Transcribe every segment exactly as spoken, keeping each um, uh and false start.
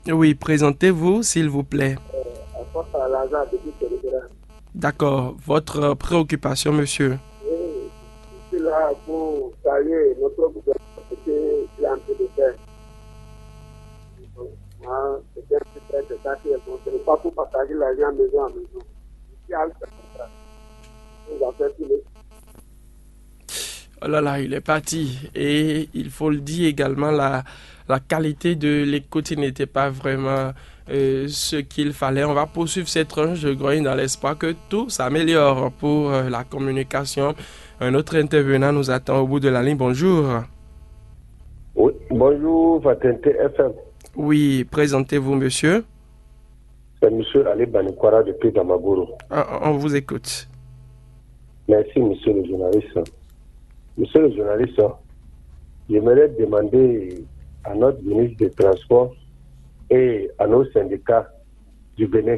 Oui, présentez-vous, s'il vous plaît. Euh, à force à l'argent depuis Télégram. D'accord. Votre euh, préoccupation, monsieur? Et je suis là pour saluer notre gouvernement, ce qu'il est en train de faire. Donc, moi, c'est un petit peu ça qui est bon. Ce n'est pas pour partager l'argent maison à maison. Je suis à l'État. On va faire tous les. Oh là là, il est parti. Et il faut le dire également, la, la qualité de l'écoute n'était pas vraiment euh, ce qu'il fallait. On va poursuivre cette tranche de grogne dans l'espoir que tout s'améliore pour euh, la communication. Un autre intervenant nous attend au bout de la ligne. Bonjour. Oui, bonjour, Fatente F M. Oui, présentez-vous, monsieur. C'est monsieur Ali Banikwara depuis Damagoro. On, on vous écoute. Merci, monsieur le journaliste. Monsieur le journaliste, j'aimerais demander à notre ministre des Transports et à nos syndicats du Bénin,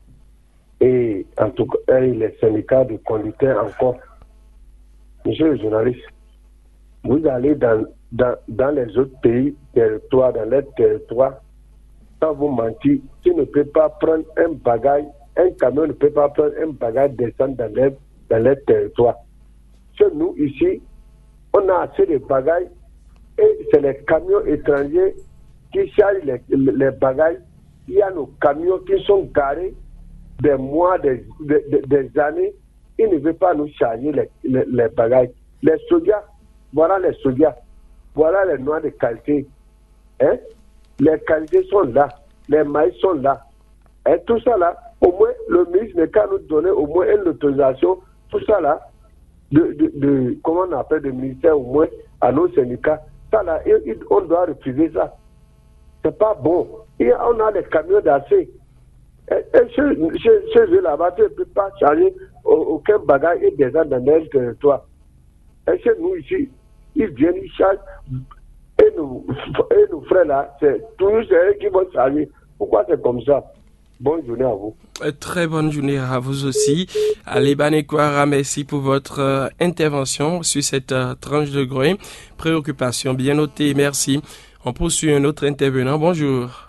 et en tout cas et les syndicats de conducteurs encore. Monsieur le journaliste, vous allez dans, dans, dans les autres pays, territoires, dans les territoires, sans vous mentir, tu ne peux pas prendre un bagage, un camion ne peut pas prendre un bagage descendre dans les, dans les territoires. Chez nous, ici, on a assez de bagages et c'est les camions étrangers qui chargent les, les bagages. Il y a nos camions qui sont garés des mois, des, des, des années. Ils ne veulent pas nous charger les, les, les bagages. Les soldats, voilà les soldats, voilà les noix de qualité. Hein? Les qualités sont là, les maïs sont là. Et tout ça là, au moins, le ministre n'est qu'à nous donner au moins une autorisation, tout ça là. De, de, de, comment on appelle, de ministère au moins à nos syndicats, ça là, on doit refuser ça. C'est pas bon. Et on a des camions d'assez. Et, et chez, chez, chez eux là-bas, tu ne peux pas charger aucun bagage et déjà dans leur territoire. Et chez nous ici, ils viennent, ils chargent. Et nous, et nos frères là, c'est toujours eux qui vont charger. Pourquoi c'est comme ça? Bonne journée à vous. Très bonne journée à vous aussi. Ali Banikwara, merci pour votre euh, intervention sur cette euh, tranche de groin. Préoccupation bien notée, merci. On poursuit un autre intervenant. Bonjour.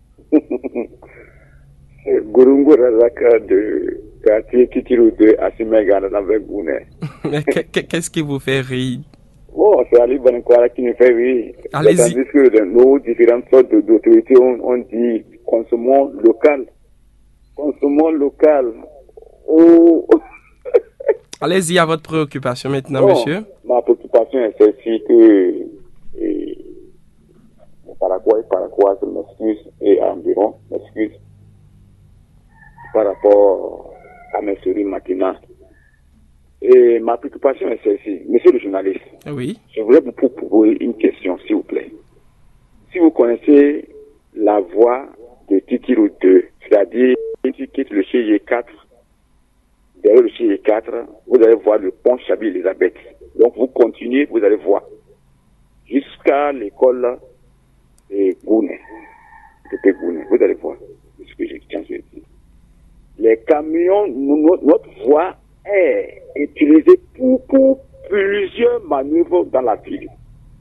Gurungu Razaka de quartier Titirou de Asimega avec Gounet. Qu'est-ce qui vous fait rire? Oh, c'est Ali Banikwara qui nous fait rire. Allez-y. Tandis que dans nos différentes sortes d'autorités, on, on dit consommons local. Consommons local. Oh. Allez-y à votre préoccupation maintenant, oh, monsieur. Ma préoccupation est celle-ci que et, Paraguay, Paraguay, je m'excuse, et environ, m'excuse, par rapport à mes souris matinales. Et ma préoccupation est celle-ci. Monsieur le journaliste, oui. Je voudrais vous poser une question, s'il vous plaît. Si vous connaissez la voie de Titirou deux, c'est-à-dire qui quitte le C G quatre, derrière le C G quatre, vous allez voir le pont Chabi-Elisabeth. Donc vous continuez, vous allez voir, jusqu'à l'école de Gounet, de Gounet. Vous allez voir ce que j'ai tiens à dire. Les camions, notre voie est utilisée pour, pour plusieurs manœuvres dans la ville.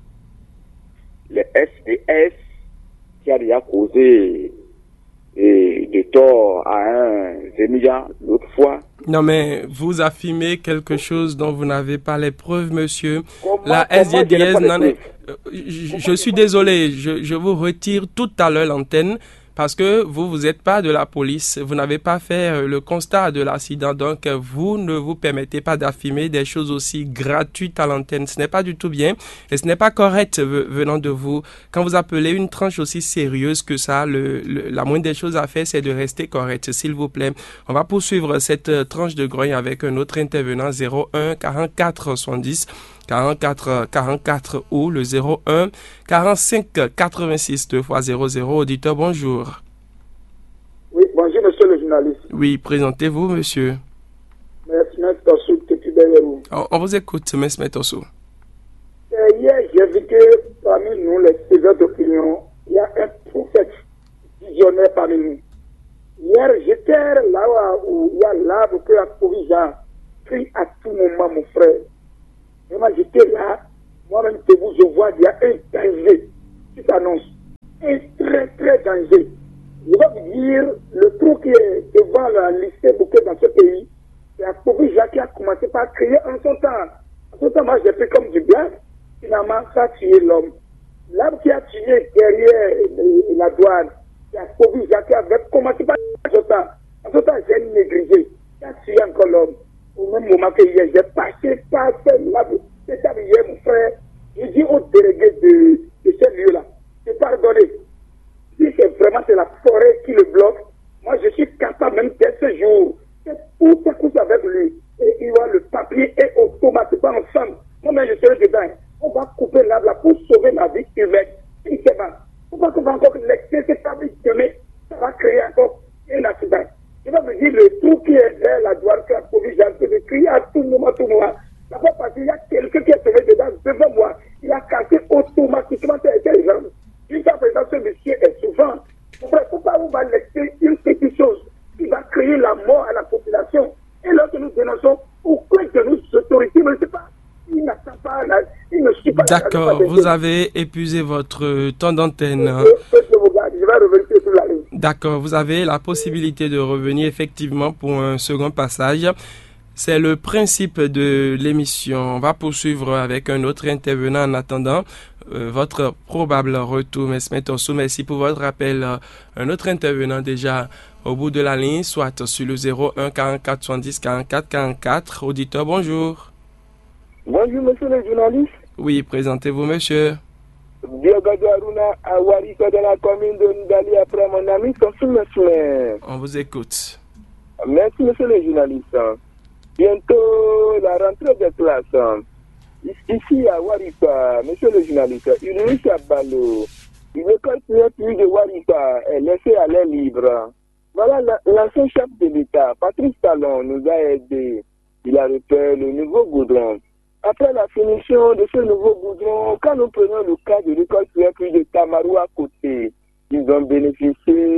Les S D S qui a déjà causé et de tort à un étudiant l'autre fois. Non mais vous affirmez quelque chose dont vous n'avez pas les preuves, monsieur. Comment, la S D S n'en est... Je, je suis désolé, je, je vous retire tout à l'heure l'antenne parce que vous, vous n'êtes pas de la police, vous n'avez pas fait le constat de l'accident, donc vous ne vous permettez pas d'affirmer des choses aussi gratuites à l'antenne. Ce n'est pas du tout bien et ce n'est pas correct venant de vous. Quand vous appelez une tranche aussi sérieuse que ça, le, le, la moindre des choses à faire, c'est de rester correct, s'il vous plaît. On va poursuivre cette tranche de grogne avec un autre intervenant, zéro un quarante-quatre soixante-dix. quarante-quatre quarante-quatre ou le zéro un quarante-cinq quatre-vingt-six deux fois zéro zéro. Auditeur, bonjour. Oui, bonjour monsieur le journaliste. Oui, présentez-vous monsieur. Merci, M. Tossou, depuis Bélerou. On vous écoute, M. Tossou. Hier, j'ai vu que parmi nous, les suiveurs d'opinion, il y a un prophète visionnaire parmi nous. Hier, j'étais là où il y a l'arbre que la Corrija prie à tout moment, mon frère. Et moi, j'étais là, moi-même, je vois, il y a un danger qui s'annonce. est très, très dangereux. Je vais vous dire, le trou qui est devant la lycée Bouquet dans ce pays, c'est la Kobe Jacques qui a commencé par créer en son temps. En son temps, moi, j'ai pris comme du blague. Finalement, ça a tué l'homme. L'arbre qui a tué derrière la douane, c'est la Kobe Jacques qui avait commencé par en son temps. En son temps, j'ai négligé. Qui a tué encore l'homme. Au même moment que hier, j'ai passé par ce l'arbre. C'est ça, hier, mon frère. Je dis au délégué de, de ce lieu-là, de pardonner. Si c'est vraiment c'est la forêt qui le bloque, moi je suis capable même dès ce jour, c'est tout à coup avec lui. Et il va le papier et automatiquement ensemble. Moi-même je serai dedans. On va couper l'arbre là pour sauver la vie humaine. Et c'est bon. On va qu'on va encore laisser cet arbre demain, ça va créer encore un accident. Je vais vous dire le trou qui est vers la douane, que la provision, que de crier à tout moment, tout moment. Ça va parce qu'il y a quelqu'un qui est tombé dedans devant moi. Il a cassé automatiquement ses jambes. Jusqu'à présent, ce monsieur est souvent. Pourquoi on va laisser une petite chose qui va créer la mort à la population? Et lorsque nous dénonçons, aucun de nos autorités ne sait pas. Il n'attend pas, il ne suit pas. D'accord, vous avez épuisé votre temps d'antenne. Je vais revenir sur la ligne. D'accord, vous avez la possibilité de revenir effectivement pour un second passage. C'est le principe de l'émission. On va poursuivre avec un autre intervenant en attendant euh, votre probable retour. M. Torsou, merci pour votre appel. Un autre intervenant déjà au bout de la ligne, soit sur le zéro un quarante-quatre soixante-dix quarante-quatre quarante-quatre. Auditeur, bonjour. Bonjour, monsieur le journaliste. Oui, présentez-vous, monsieur. Diogo Aruna, à Wariko de la commune de Ndali, après mon ami Torsou, monsieur. On vous écoute. Merci, monsieur le journaliste. Bientôt la rentrée des classes. Ici à Warika, monsieur le journaliste, Ulrich Abalo, une école plus de Warika est laissée à l'air libre. Voilà, l'ancien chef de l'État, Patrice Talon, nous a aidés. Il a repéré le nouveau goudron. Après la finition de ce nouveau goudron, quand nous prenons le cas de l'école plus de Tamarou à côté, ils ont bénéficié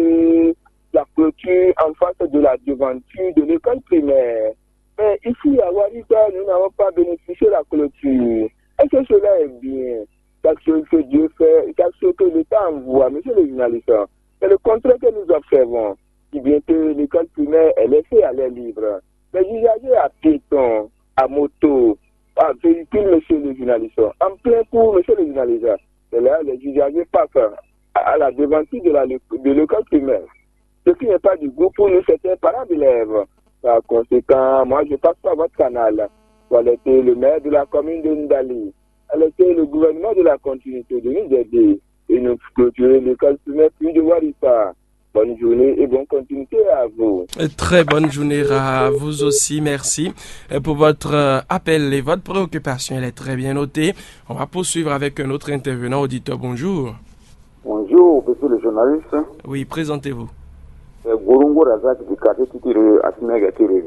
de la clôture en face de la devanture de l'école primaire. Mais ici, à Warika, nous n'avons pas bénéficié de la clôture. Est-ce que cela est bien? Chaque chose que Dieu fait, chaque chose que l'État envoie, monsieur le journaliste, c'est le contraire que nous observons. Si bien que l'école primaire est laissée à l'air libre. Les usagers à piétons, à moto, à véhicule, monsieur le journaliste, en plein cours, monsieur le journaliste, c'est là les usagers passent à la devanture de, la, de l'école primaire. Ce qui n'est pas du goût pour nous, certains parents d'élèves. Par conséquent, moi je passe par votre canal. Elle était le maire de la commune de Ndali. Elle était le gouvernement de la continuité de nous aider. Et nous clôturer l'école primaire puis de Warika. Bonne journée et bonne continuité à vous. Très bonne journée à vous aussi. Merci pour votre appel et votre préoccupation. Elle est très bien notée. On va poursuivre avec un autre intervenant. Auditeur, bonjour. Bonjour, monsieur le journaliste. Oui, présentez-vous. Gorongo Razak du quartier Titire Asimega revient.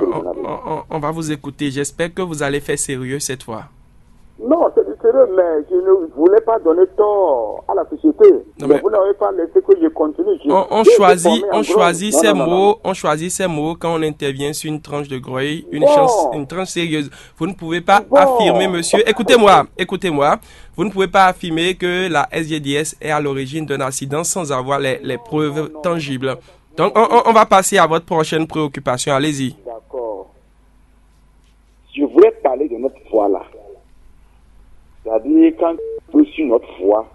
On, on, on va vous écouter. J'espère que vous allez faire sérieux cette fois. Non, c'est du sérieux, mais je ne voulais pas donner tort à la société. Non, mais mais vous n'avez pas laissé que je continue. Je, on, on je choisit, on choisit non, ces non, non, mots, non. on choisit ces mots quand on intervient sur une tranche de Groeil, une Bon. chance, une tranche sérieuse. Vous ne pouvez pas Bon. affirmer, monsieur. Écoutez-moi, écoutez-moi. Vous ne pouvez pas affirmer que la S G D S est à l'origine d'un accident sans avoir les, les preuves tangibles. Donc, on, on, on va passer à votre prochaine préoccupation. Allez-y. D'accord. Je voulais parler de notre foi là. C'est-à-dire, quand on suit notre foi,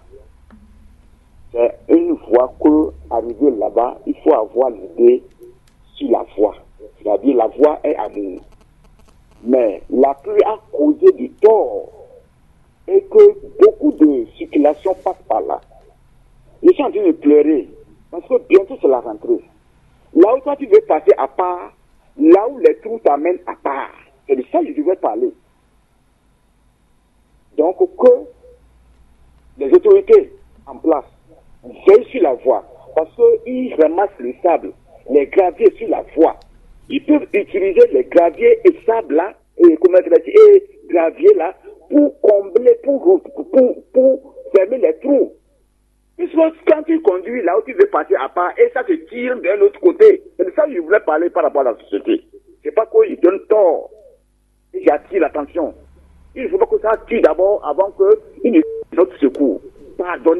c'est une foi que, arriver là-bas, il faut avoir l'idée sur la foi. C'est-à-dire, la foi est amour. Mais la pluie a causé du tort et que beaucoup de circulation passe par là. Je suis en train de pleurer parce que bientôt c'est la rentrée. Là où toi tu veux passer à part, là où les trous t'amènent à part. C'est de ça que je devais parler. Donc que les autorités en place veillent sur la voie parce qu'ils ramassent le sable, les graviers sur la voie. Ils peuvent utiliser les graviers et sable là, et, comment dire, et graviers là, pour combler, pour, pour, pour, pour fermer les trous. Puisque quand tu conduis là où tu veux passer à part, et ça te tire d'un autre côté. C'est de ça que je voulais parler par rapport à la société. C'est pas qu'ils donnent tort. Et j'attire l'attention. Il faut que ça tue d'abord avant qu'il y ait notre secours. Pardonnez.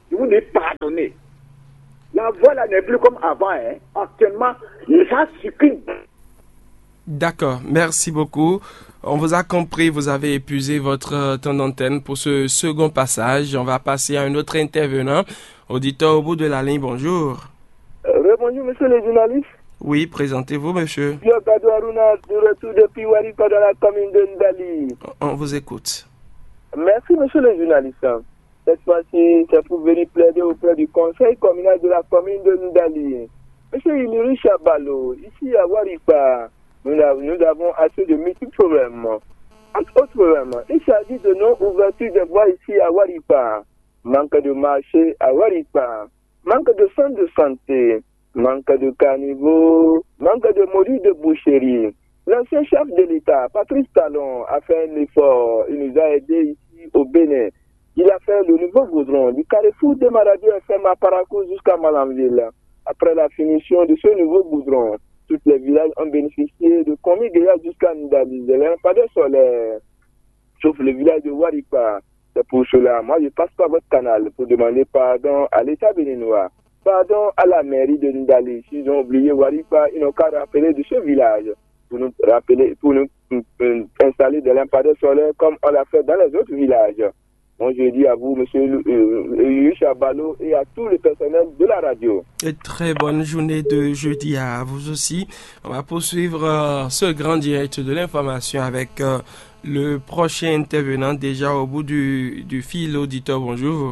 Je vous dis pardonnez. La voie là n'est plus comme avant. Hein. Actuellement, les gens suppriment. D'accord, merci beaucoup. On vous a compris, vous avez épuisé votre temps d'antenne pour ce second passage. On va passer à un autre intervenant. Auditeur au bout de la ligne, bonjour. Euh, bonjour, monsieur le journaliste. Oui, présentez-vous, monsieur. Yo Gado Aruna, de retour depuis Warika dans la commune de Ndali. On vous écoute. Merci, monsieur le journaliste. Cette fois-ci, c'est pour venir plaider auprès du conseil communal de la commune de Ndali. Monsieur Iliri Chabalo, ici à Warika, nous avons, nous avons assez de multiples problèmes. Entre autres problèmes, il s'agit de non-ouverture de voies ici à Warika. Manque de marché à Warika. Manque de centre de santé. Manque de caniveau, manque de modules de boucherie. L'ancien chef de l'État, Patrice Talon, a fait un effort. Il nous a aidés ici au Bénin. Il a fait le nouveau goudron du carrefour de Maradio F M à Parakou jusqu'à Malamville. Après la finition de ce nouveau goudron, tous les villages ont bénéficié de Komigéa jusqu'à Ndali, de lampadaires solaires, sauf le village de Warika. C'est pour cela, moi je passe par votre canal pour demander pardon à l'État béninois. Pardon à la mairie de Ndali. S'ils ont oublié Warika, ils n'ont qu'à rappeler de ce village pour nous rappeler, pour nous euh, installer des lampadaires solaires comme on l'a fait dans les autres villages. Bon, je dis à vous, monsieur Iliri Chabalo, et à tout le personnel de la radio. Et très bonne journée de jeudi à vous aussi. On va poursuivre euh, ce grand direct de l'information avec euh, le prochain intervenant déjà au bout du, du fil. Auditeur, bonjour.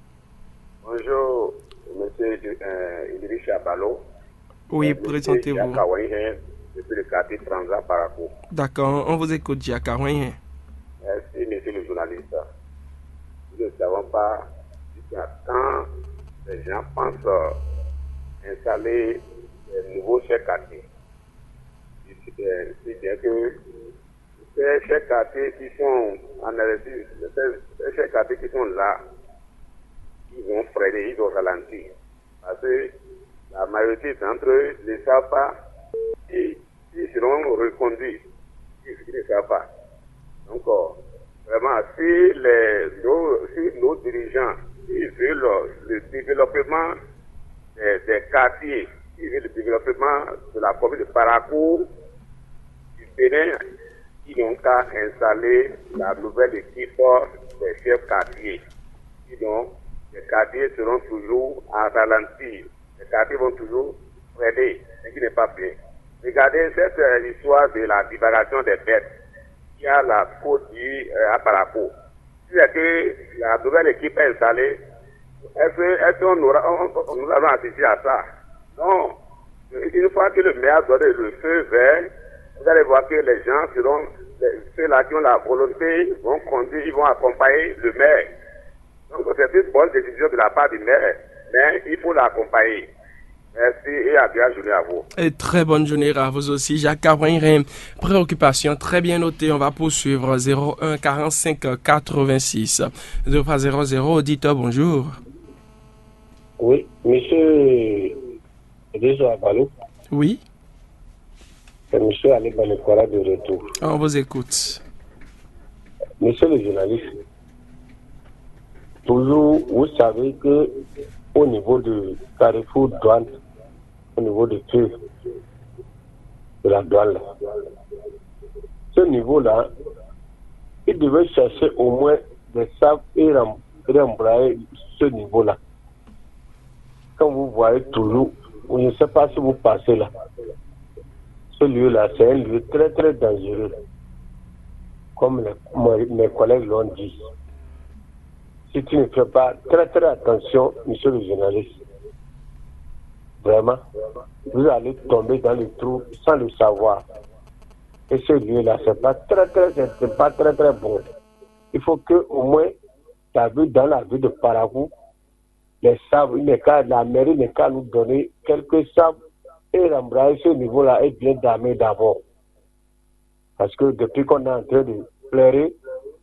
Bonjour. Monsieur euh, Iliri Chabalo. Oui, euh, présentez-vous. Depuis le quartier Transat Parakou. D'accord, on vous écoute, Diakaroyen. Merci, monsieur le journaliste. Nous ne savons pas jusqu'à quand les gens pensent euh, installer de nouveaux chefs quartiers. C'est-à-dire que ces chefs quartiers qui sont en Algérie, ces chefs quartiers qui sont là, ils vont freiner, ils vont ralentir. Parce que la majorité d'entre eux ne savent pas et ils seront reconduits. Ils ne savent pas. Donc, vraiment, si, les, nos, si nos dirigeants ils veulent le développement des, des quartiers, ils veulent le développement de la commune de Parakou, du Bénin, ils n'ont qu'à installer la nouvelle équipe des chefs quartiers. Sinon, les quartiers seront toujours en ralenti. Les quartiers vont toujours freiner, ce qui n'est pas bien. Regardez cette euh, histoire de la divagation des bêtes. Il y a la côte du euh, à Parakou. C'est que la nouvelle équipe est installée. Est-ce, est-ce qu'on aura, on, on, nous allons assister à ça? Non. Une fois que le maire donne le feu vert, vous allez voir que les gens seront, ceux-là qui ont la volonté, vont conduire, ils vont accompagner le maire. Donc c'est une bonne décision de la part du maire, mais il faut l'accompagner. Merci et agréable journée à vous. Et très bonne journée à vous aussi. Jacques Abrahim, préoccupation très bien notée. On va poursuivre zéro un quarante-cinq quatre-vingt-six zéro trois zéro zéro. Auditeur, bonjour. Oui, monsieur Déjà Balou. Oui. C'est monsieur Ali Balekora de retour. On vous écoute. Monsieur le journaliste, toujours, vous savez que au niveau de Carrefour douane, au niveau de feu de la douane, ce niveau-là, il devait chercher au moins des sables et rembrayer ce niveau-là. Quand vous voyez toujours, je ne sais pas si vous passez là, ce lieu-là, c'est un lieu très très dangereux, comme les, mes collègues l'ont dit. Si tu ne fais pas très très attention, monsieur le journaliste, vraiment, vous allez tomber dans le trou sans le savoir. Et ce lieu-là, c'est pas très très, c'est pas très très bon. Il faut que au moins, tu as vu dans la ville de Parakou, les sables, la mairie n'est qu'à nous donner quelques sables et rembrayer ce niveau-là et bien damer d'abord. Parce que depuis qu'on est en train de pleurer,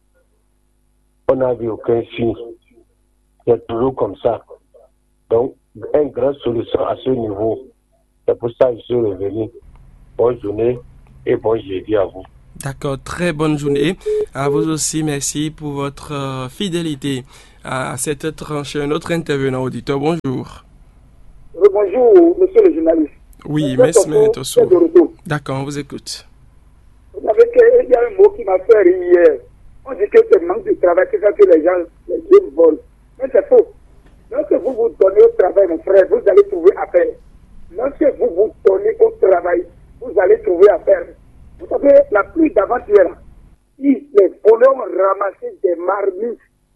on n'a vu aucun signe. C'est toujours comme ça. Donc, une grande solution à ce niveau. C'est pour ça que je suis revenu. Bonne journée et bon jeudi à vous. D'accord, très bonne journée. À vous aussi, merci pour votre euh, fidélité à cette tranche. Un autre intervenant auditeur, bonjour. Euh, bonjour, monsieur le journaliste. Oui, Mesme Tosso. D'accord, on vous écoute. Vous savez qu'il y a un mot qui m'a fait rire hier. On dit que c'est manque de travail, c'est ça que les gens, les jeunes volent. Mais c'est faux. Lorsque vous vous donnez au travail, mon frère, vous allez trouver affaire. Lorsque vous vous donnez au travail, vous allez trouver affaire. Vous savez, la pluie d'avant-hier, les voleurs ont ramassé des marmites,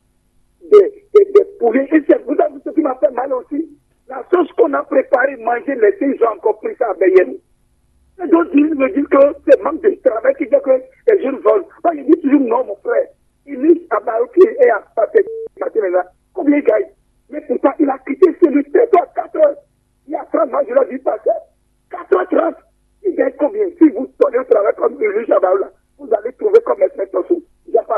des, des, des poulets. Et c'est vous savez ce qui m'a fait mal aussi. La sauce qu'on a préparée, manger, les filles ont encore pris ça à Bayern. Et d'autres ils me disent que c'est manque de travail qui fait que les jeunes volent. Moi, je dis toujours non, mon frère. Il dit à Barouki et à Patek, combien il gagne? Mais pourtant, il a quitté celui de à quatre heures. Il y a trente mois, je l'ai dit passer. quatre heures trente. Il gagne combien? Si vous donnez au travail comme Ulu Chabaoula, vous allez trouver comme inspecteur sous. Je passe.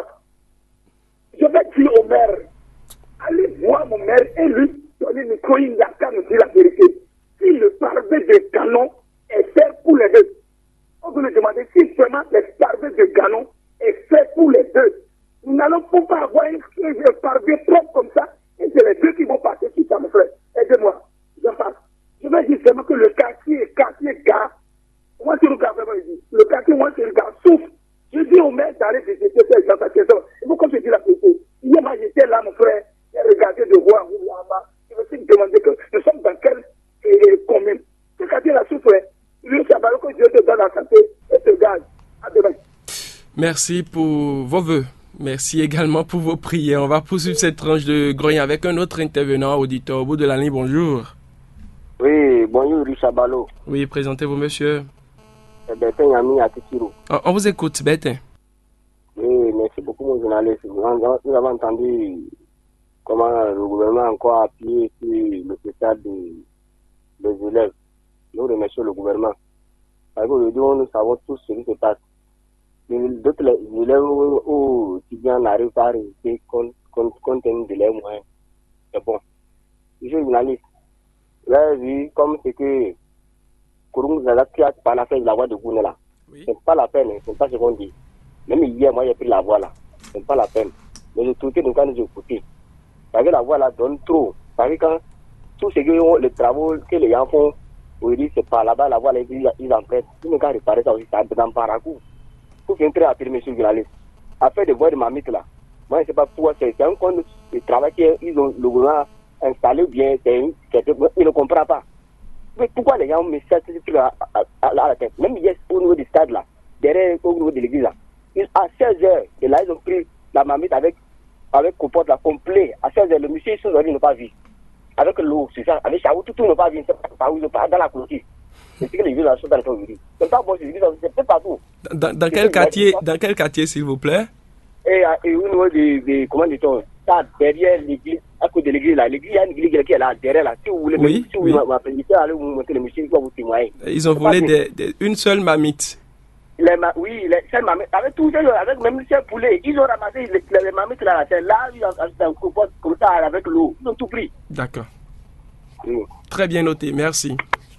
Je vais dire au maire, allez voir mon maire et lui donner une coïne d'arcane nous dire la vérité. Si le parvé de canon est fait pour les deux, on vous le demander si vraiment le parvé de canon est fait pour les deux. Nous n'allons pas avoir un parvé propre comme ça, et c'est les deux qui vont passer sur ça, mon frère. Aidez-moi, je passe. Je vais dire seulement que le quartier, quartier gars, moi c'est le gars vraiment, il dit, le quartier, moi c'est le gars, souffre. Je dis au maire d'aller visiter ces gens, parce que il faut qu'on se dise la vérité. Hier, moi j'étais là, mon frère, j'ai regardé de voir où là-bas. Je me suis demandé que nous sommes dans quelle eh, commune. Ce quartier là souffre. Lui, ça va que Dieu te donne la santé et te garde. À demain. Merci pour vos vœux. Merci également pour vos prières. On va poursuivre cette tranche de grogne avec un autre intervenant auditeur au bout de la ligne. Bonjour. Oui, bonjour Richard Balo. Oui, présentez-vous, monsieur. Bertin Yami à Tikiro. On, on vous écoute, Bertin. Oui, merci beaucoup, mon journaliste. Nous avons entendu comment le gouvernement a encore appuyé sur le secteur des, des élèves. Nous remercions le gouvernement. Parce qu'aujourd'hui, nous savons tous ce qui se passe. D'autres élèves ou étudiants n'arrivent pas à résister compte tenu de leurs moyens. C'est bon. Je suis journaliste. Là, vu comme c'est que Kouroum Zalaki a pas la peine de la voix de Gounela. Oui. C'est pas la peine, c'est pas ce qu'on dit. Même hier, moi, j'ai pris la voix là. C'est pas la peine. Mais le truc, nous, quand nous écoutons, parce que la voix là donne trop. Parce que quand tout ce que les travaux que les gens font, on dit c'est pas là-bas, la voix là, ils, ils en prêtent. Ils ne peuvent réparer ça aussi, ça dans Paracou. Tout est très rapide, monsieur le journaliste. Affaire de voix de mamite là. Moi, je ne sais pas pourquoi, c'est un compte de travail qu'ils ont le gouvernement installé bien, c'est une, ils ne comprennent pas. Mais pourquoi les gens me mettent ce truc à, à, à, à la tête? Même hier, au niveau du stade là, derrière, au niveau de l'église là, ils, à seize heures, et là, ils ont pris la mamite avec, avec compote là, complet. À seize heures, le monsieur, ils n'ont pas vu. Avec l'eau, c'est ça, avec Chaou, tout le monde n'a pas vu, c'est pas où ils ont pas dans la clôture. C'est ce que les villes sont dans le temps. C'est pas bon, c'est peut-être partout. Dans, dans quel quartier, dans quel quartier, s'il vous plaît? Et, et au niveau de, de comment dit-on, ça, derrière l'église, à côté de l'église, là, l'église, il y a une église qui est là, derrière, là. Si vous voulez, oui, si vous oui. m'appelez, allez vous montrer le monsieur, il va vous témoigner. Ils ont volé des, des, une seule mamite. Les ma, oui, les seules mamites, avec tout ça, avec même les poulets, ils ont ramassé les, les, les mamites là, c'est là, ils ont un compost comme ça, avec l'eau, ils ont tout pris. D'accord. Oui. Très bien noté, merci.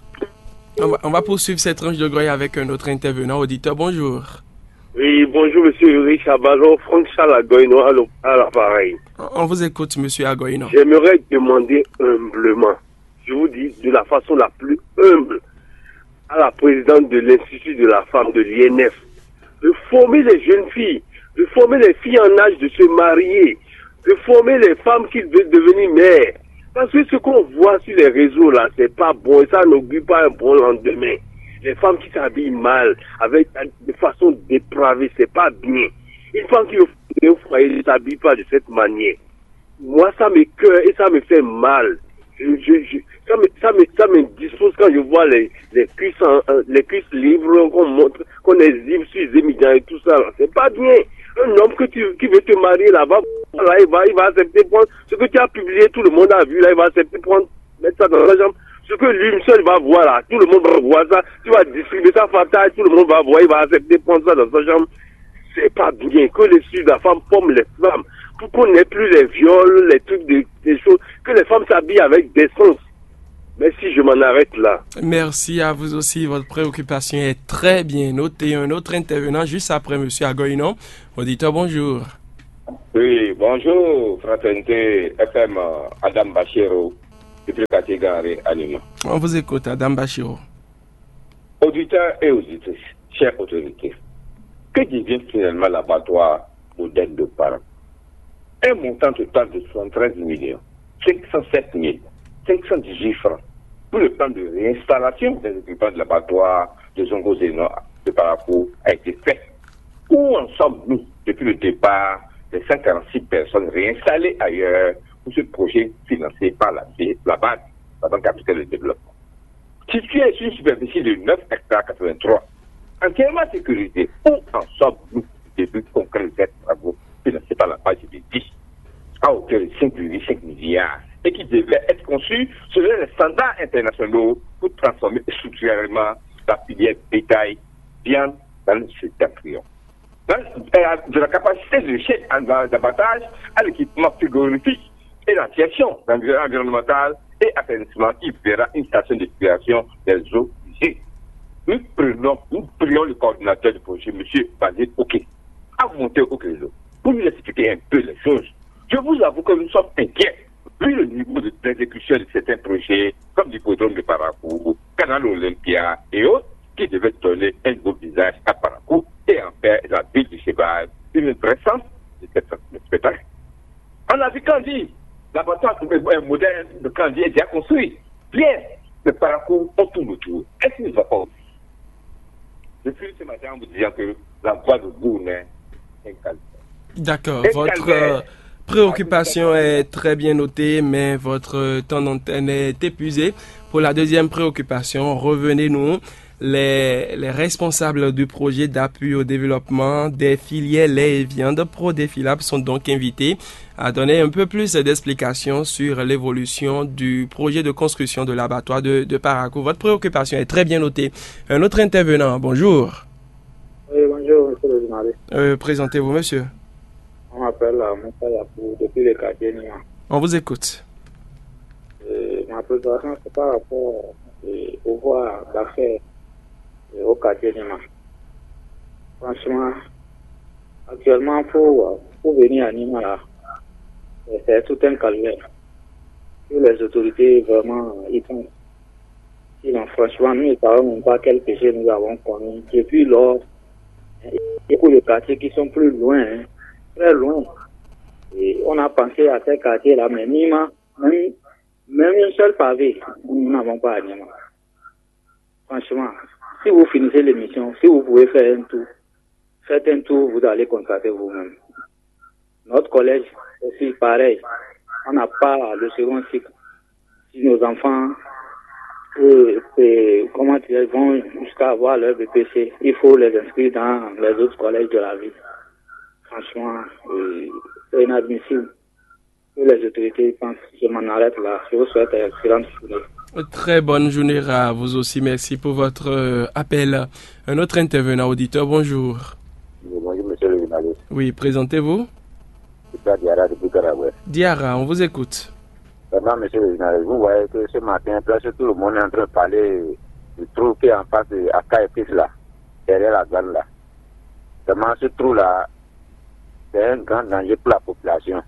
On va, on va poursuivre cette tranche de grogne avec un autre intervenant auditeur. Bonjour. Oui, bonjour, monsieur Richard Ballon, Franck Charles Agoino à l'appareil. On vous écoute, monsieur Agoino. J'aimerais demander humblement, je vous dis de la façon la plus humble, à la présidente de l'Institut de la femme de l'I N F, de former les jeunes filles, de former les filles en âge de se marier, de former les femmes qui veulent devenir mères. Parce que ce qu'on voit sur les réseaux là, c'est pas bon, et ça n'augure pas un bon lendemain. Les femmes qui s'habillent mal, avec de façon dépravée, c'est pas bien. Une femme qui est au foyer ne s'habille pas de cette manière. Moi, ça me cœur et ça me fait mal. Je, je, je, ça, me, ça, me, ça me dispose quand je vois les, les cuisses, en, les cuisses libres qu'on montre, qu'on exhibe sur les émigrants et tout ça. C'est pas bien. Un homme que tu, qui veut te marier là-bas, là, il va, il va accepter prendre ce que tu as publié, tout le monde a vu, là, il va accepter prendre, mettre ça dans la jambe. Ce que lui seul va voir là, tout le monde va voir ça, tu vas distribuer ça fatal, tout le monde va voir, il va accepter prendre ça dans sa jambe. C'est pas bien que les filles de la femme forment les femmes, pour qu'on n'ait plus les viols, les trucs, des, des choses, que les femmes s'habillent avec décence. Merci, je m'en arrête là. Merci à vous aussi. Votre préoccupation est très bien notée. Un autre intervenant juste après M. Agoïnon. Auditeur, bonjour. Oui, bonjour, fraternité F M, Adam Bachiro, depuis le quartier Garé, à Lima. On vous écoute, Adam Bachiro. Auditeurs et auditrices, chères autorités, que devient finalement l'abattoir modèle de parents? Un montant total de soixante-treize millions, cinq cent sept mille, cinq cent dix-huit francs pour le plan de réinstallation des équipements de l'abattoir de Zongo-Zéno de Parakou a été fait. Où en sommes-nous depuis le départ des cent quarante-six personnes réinstallées ailleurs pour ce projet financé par la, la B A D, la Banque africaine de développement? Situé sur une superficie de neuf hectares quatre-vingt-trois, entièrement sécurisé, où en sommes-nous du début concret de cette travaux financés par la B A D de dix à hauteur de cinq virgule cinq milliards et qui devait être conçu selon les standards internationaux pour transformer structurellement la filière bétail viande dans le secteur prion. De la capacité de chaîne d'abattage à l'équipement frigorifique et la gestion environnementale et assainissement qui verra une station d'épuration des eaux usées. Nous prenons, nous prions le coordinateur du projet, M. Bazet Oké, à monter au réseau pour nous expliquer un peu les choses. Je vous avoue que nous sommes inquiets, vu le niveau d'exécution de certains projets, comme l'hippodrome de Parakou, Canal Olympia et autres, qui devaient donner un beau visage à Parakou et en faire la ville du cheval une vraie sens de cette spectacle. On a vu Candy, l'abattoir un modèle de Candy est déjà construit. Bien, le Parakou, on tourne autour. Est-ce qu'il ne va pas aussi? Je suis ce matin en vous disant que la voie de Bourne est un calvaire. D'accord, votre euh, préoccupation est très bien notée, mais votre temps d'antenne est épuisé. Pour la deuxième préoccupation, revenez-nous. Les, les responsables du projet d'appui au développement des filières lait et viande Prodefilab sont donc invités à donner un peu plus d'explications sur l'évolution du projet de construction de l'abattoir de, de Parakou. Votre préoccupation est très bien notée. Un autre intervenant, bonjour. Oui, bonjour, monsieur le journaliste. Euh, présentez-vous, monsieur. On m'appelle Moussa Yapou depuis le quartier Nima. On vous écoute. Euh, ma préoccupation, c'est par rapport euh, au voie d'affaires au quartier Nima. Franchement, actuellement, pour, pour venir à Nima, là, c'est tout un calvaire. Que les autorités vraiment y pensent. Sinon, franchement, nous ne savons même pas quel péché nous avons commis. Depuis lors, il y a beaucoup de quartiers qui sont plus loin, hein, très loin. Et on a pensé à ces quartiers-là, mais Nima, même, même une seule pavé, nous n'avons pas à Nima. Franchement, si vous finissez l'émission, si vous pouvez faire un tour, faites un tour, vous allez constater vous-même. Notre collège, aussi pareil. On n'a pas le second cycle. Si nos enfants, euh, euh, comment ils vont jusqu'à avoir leur B P C, il faut les inscrire dans les autres collèges de la ville. Franchement, euh, c'est inadmissible que les autorités pensent. Je m'en arrête là. Je vous souhaite une excellente journée. Très bonne journée à vous aussi. Merci pour votre euh, appel. Un autre intervenant auditeur, bonjour. Bonjour, monsieur le journaliste. Oui, présentez-vous. C'est Diarra depuis Karaboué. Diarra, on vous écoute. Vraiment, monsieur le journaliste, vous voyez que ce matin, presque tout le monde est en train de parler du trou qui est en face de Akaïpis là, derrière la gare là. Vraiment, ce trou-là, c'est un grand danger pour la population.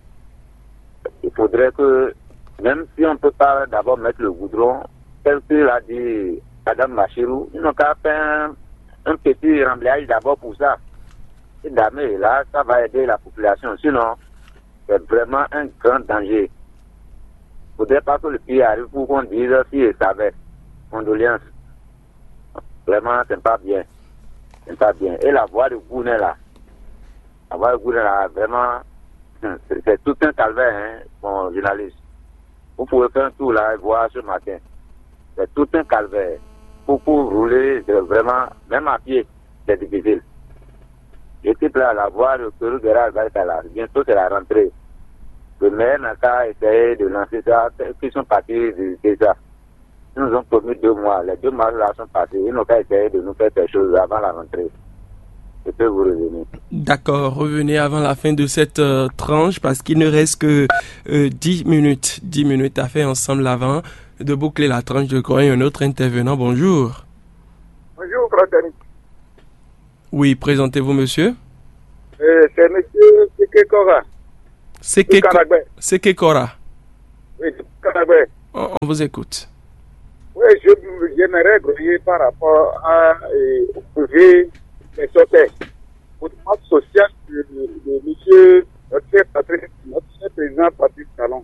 Il faudrait que, même si on ne peut pas d'abord mettre le goudron, tel que l'a dit Adam Bachirou, ils n'ont qu'à faire un, un petit remblayage d'abord pour ça. Et d'amener là, ça va aider la population. Sinon, c'est vraiment un grand danger. Il ne faudrait pas que le pays arrive pour qu'on dise si il savait. Condoléances. Vraiment, c'est pas bien. C'est pas bien. Et la voie de Gounet là, la voie de Gounet là, vraiment, c'est, c'est tout un calvaire, hein, mon journaliste. Vous pouvez faire un tour là et voir ce matin. C'est tout un calvaire. Pour, pour rouler, vraiment, même à pied, c'est difficile. J'étais prêt à la voir, le Pérou de la là. Bientôt, c'est la rentrée. Le maire n'a qu'à essayer de lancer ça. Ils sont partis déjà. Ils nous ont promis deux mois. Les deux mois là sont passés. Ils n'ont qu'à essayer de nous faire quelque chose avant la rentrée. je peux vous revenir. D'accord, revenez avant la fin de cette euh, tranche parce qu'il ne reste que euh, dix minutes. dix minutes à faire ensemble avant de boucler la tranche de croix. Un autre intervenant, bonjour. Bonjour, fraternité. Oui, présentez-vous, monsieur. Euh, c'est monsieur Sekekora. Sekekora. Oui, Karagbe. On, on vous écoute. Oui, je, j'aimerais grouiller par rapport à euh, au projet des sorties. Au mouvement social de, de, de monsieur, notre chef, notre chef président Patrice Talon.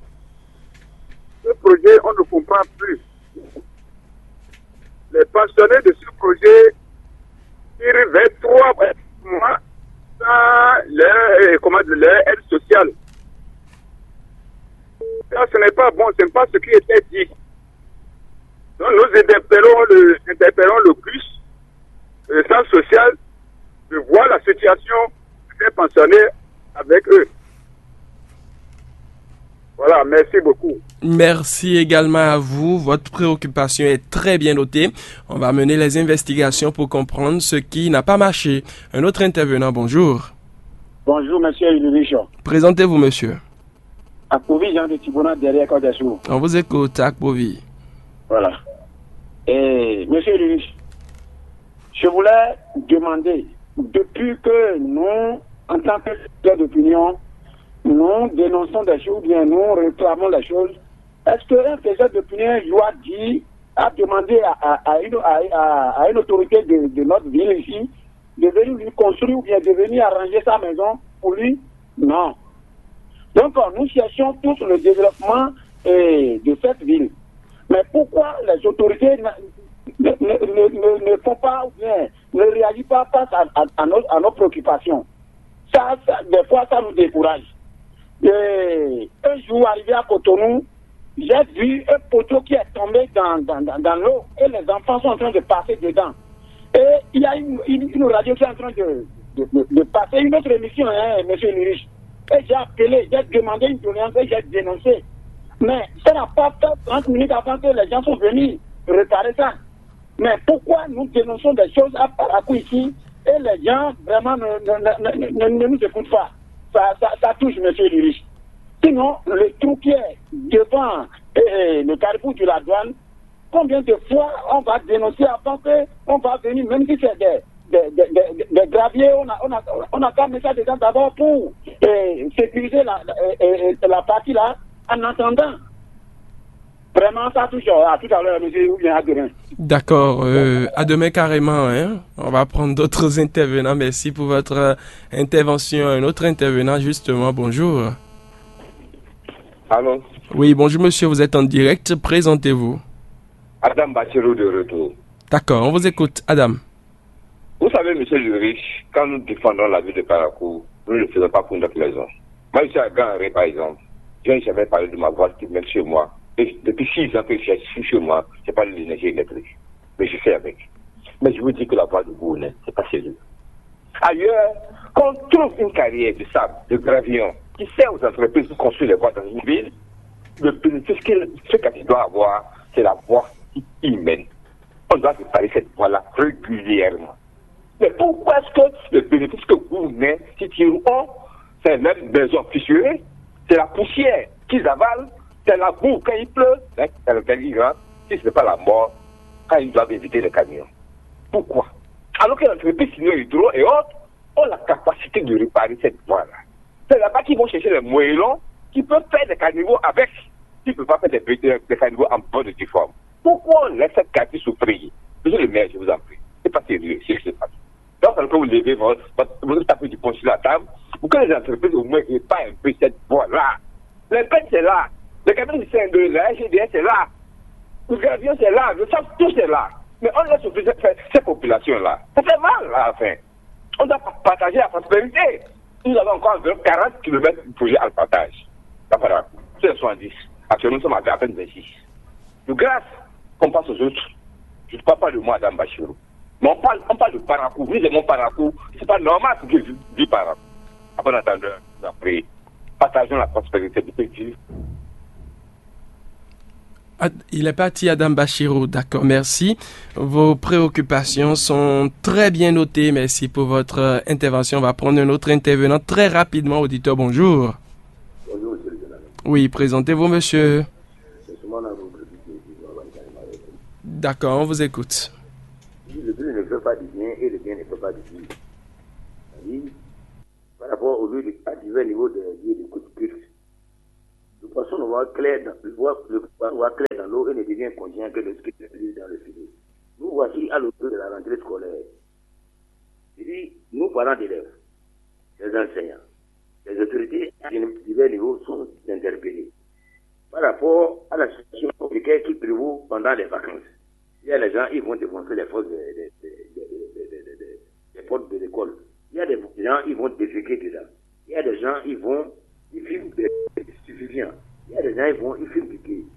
Ce projet, on ne comprend plus. Les pensionnés de ce projet tirent vingt-trois mois dans leur, comment dire, leur aide sociale. Ça, ce n'est pas bon, ce n'est pas ce qui était dit. Donc nous interpellons le, interpellons le C U S, le centre social, de voir la situation des pensionnés avec eux. Voilà, merci beaucoup. Merci également à vous. Votre préoccupation est très bien notée. On va mener les investigations pour comprendre ce qui n'a pas marché. Un autre intervenant, bonjour. Bonjour, monsieur Ulrich. Présentez-vous, monsieur. Akpovi, Jean de Tibona, derrière Côte d'Azur. On vous écoute, Akpovi. Voilà. Et, monsieur Ulrich, je voulais demander, depuis que nous, en tant que leader d'opinion, nous dénonçons des choses, bien nous réclamons des choses, est-ce qu'un faiseur d'opinion doit dire, a demandé à, à, à, une, à, à une autorité de, de notre ville ici, de venir lui construire ou bien de venir arranger sa maison pour lui? Non. Donc, nous cherchons tous le développement eh, de cette ville. Mais pourquoi les autorités ne, ne, ne, ne, ne font pas ou bien ne réagissent pas face à, à, à, nos, à nos préoccupations? Ça, ça, des fois, ça nous décourage. Et un jour, arrivé à Cotonou, j'ai vu un poteau qui est tombé dans, dans, dans, dans l'eau et les enfants sont en train de passer dedans. Et il y a une, une, une radio qui est en train de, de, de, de passer une autre émission, hein, monsieur Lurich. Et j'ai appelé, j'ai demandé une doléance et j'ai dénoncé. Mais ça n'a pas fait trente minutes avant que les gens sont venus réparer ça. Mais pourquoi nous dénonçons des choses à Parakou ici et les gens vraiment ne, ne, ne, ne, ne nous écoutent pas? Ça, ça, ça touche M. Lurich. Sinon, le trou qui est devant eh, le carrefour de la douane, combien de fois on va dénoncer avant qu'on va venir, même si c'est des, des, des, des, des graviers, on a, on a, on a qu'à mettre ça dedans d'abord pour eh, sécuriser la, eh, la partie là, en attendant. Vraiment, ça touche à tout à l'heure, monsieur, ou bien à demain. D'accord, euh, à demain carrément, hein. On va prendre d'autres intervenants. Merci pour votre euh, intervention. Un autre intervenant, justement, bonjour. Allô? Oui, bonjour monsieur, vous êtes en direct, présentez-vous. Adam Bachirou de retour. D'accord, on vous écoute, Adam. Vous savez, monsieur Lurich, quand nous défendons la ville de Parakou, nous ne le faisons pas pour notre raison. Moi, je suis à Grand-Ré, par exemple. Je n'ai jamais parlé de ma voix qui mène chez moi. Et depuis six ans que je suis chez moi, je parle de l'énergie électrique. Mais je fais avec. Mais je vous dis que la voix de Bournet, c'est pas sérieux. Ailleurs, quand on trouve une carrière de sable, de gravillon, qui sert aux entreprises pour construire les voies dans une ville, le bénéfice que ce qu'il doit avoir, c'est la voie qui mène. On doit réparer cette voie-là régulièrement. Mais pourquoi est-ce que le bénéfice que Bournet, si tu ont, c'est même maison fissurée, c'est la poussière qu'ils avalent, c'est la boue quand il pleut, hein, c'est le télégramme, si ce n'est pas la mort, quand ils doivent éviter les camions. Pourquoi? Alors que l'entreprise Sino Hydro et autres ont la capacité de réparer cette voie-là. C'est là-bas qu'ils vont chercher les moellons qui peuvent faire des caniveaux avec, qui ne peuvent pas faire des, des, des caniveaux en bonne forme. Pourquoi on laisse cette quartier souffrir? Monsieur le maire, je vous en prie, c'est pas sérieux, c'est ce qui se passe. Donc, quand vous levez votre, vous tapez du pont sur la table, pour que les entreprises au moins réparent un peu cette voie-là. Les peines, c'est là. Le cabinet du C N deux, la G D S, c'est là. Le gravion, c'est là. Le sable, tout, c'est là. Mais on laisse souffrir ces populations-là. Ça fait mal, là, enfin. On doit partager la prospérité. Nous avons encore quarante kilomètres de projet à partage. C'est soixante-dix. Actuellement, nous sommes à peine vingt-six. De grâce qu'on passe aux autres. Je ne parle pas de moi, Adam Bachirou. Mais on parle, on parle de Parakou. Vous êtes mon Parakou. C'est pas normal que je vis Parakou. Après, on attend après. Partageons la prospérité du pays. Il est parti, Adam Bachirou. D'accord, merci. Vos préoccupations sont très bien notées. Merci pour votre intervention. On va prendre un autre intervenant très rapidement. Auditeur, bonjour. Bonjour, monsieur le général. Oui, présentez-vous, monsieur. D'accord, on vous écoute. Le bien ne fait pas du bien et le bien ne fait pas du bien. C'est-à-dire, par rapport au lieu de, à divers niveaux de lieux de coup de culte, le poisson ne voit clair dans, le voit, le poisson voit clair dans l'eau et ne devient conscient que de ce qui est dans le filet. Nous voici à l'automne de la rentrée scolaire. Je dis, nous parents d'élèves, les enseignants, les autorités à divers niveaux sont interpellés par rapport à la situation compliquée qui prévaut pendant les vacances. Il y a les gens, ils vont défoncer les portes des de, de, de, de, de, de, portes de l'école. Il y a des gens, ils vont déféquer dedans. Il y a des gens, ils vont, ils filment des stupéfiants. Il y a des gens, ils vont, ils filment du gay.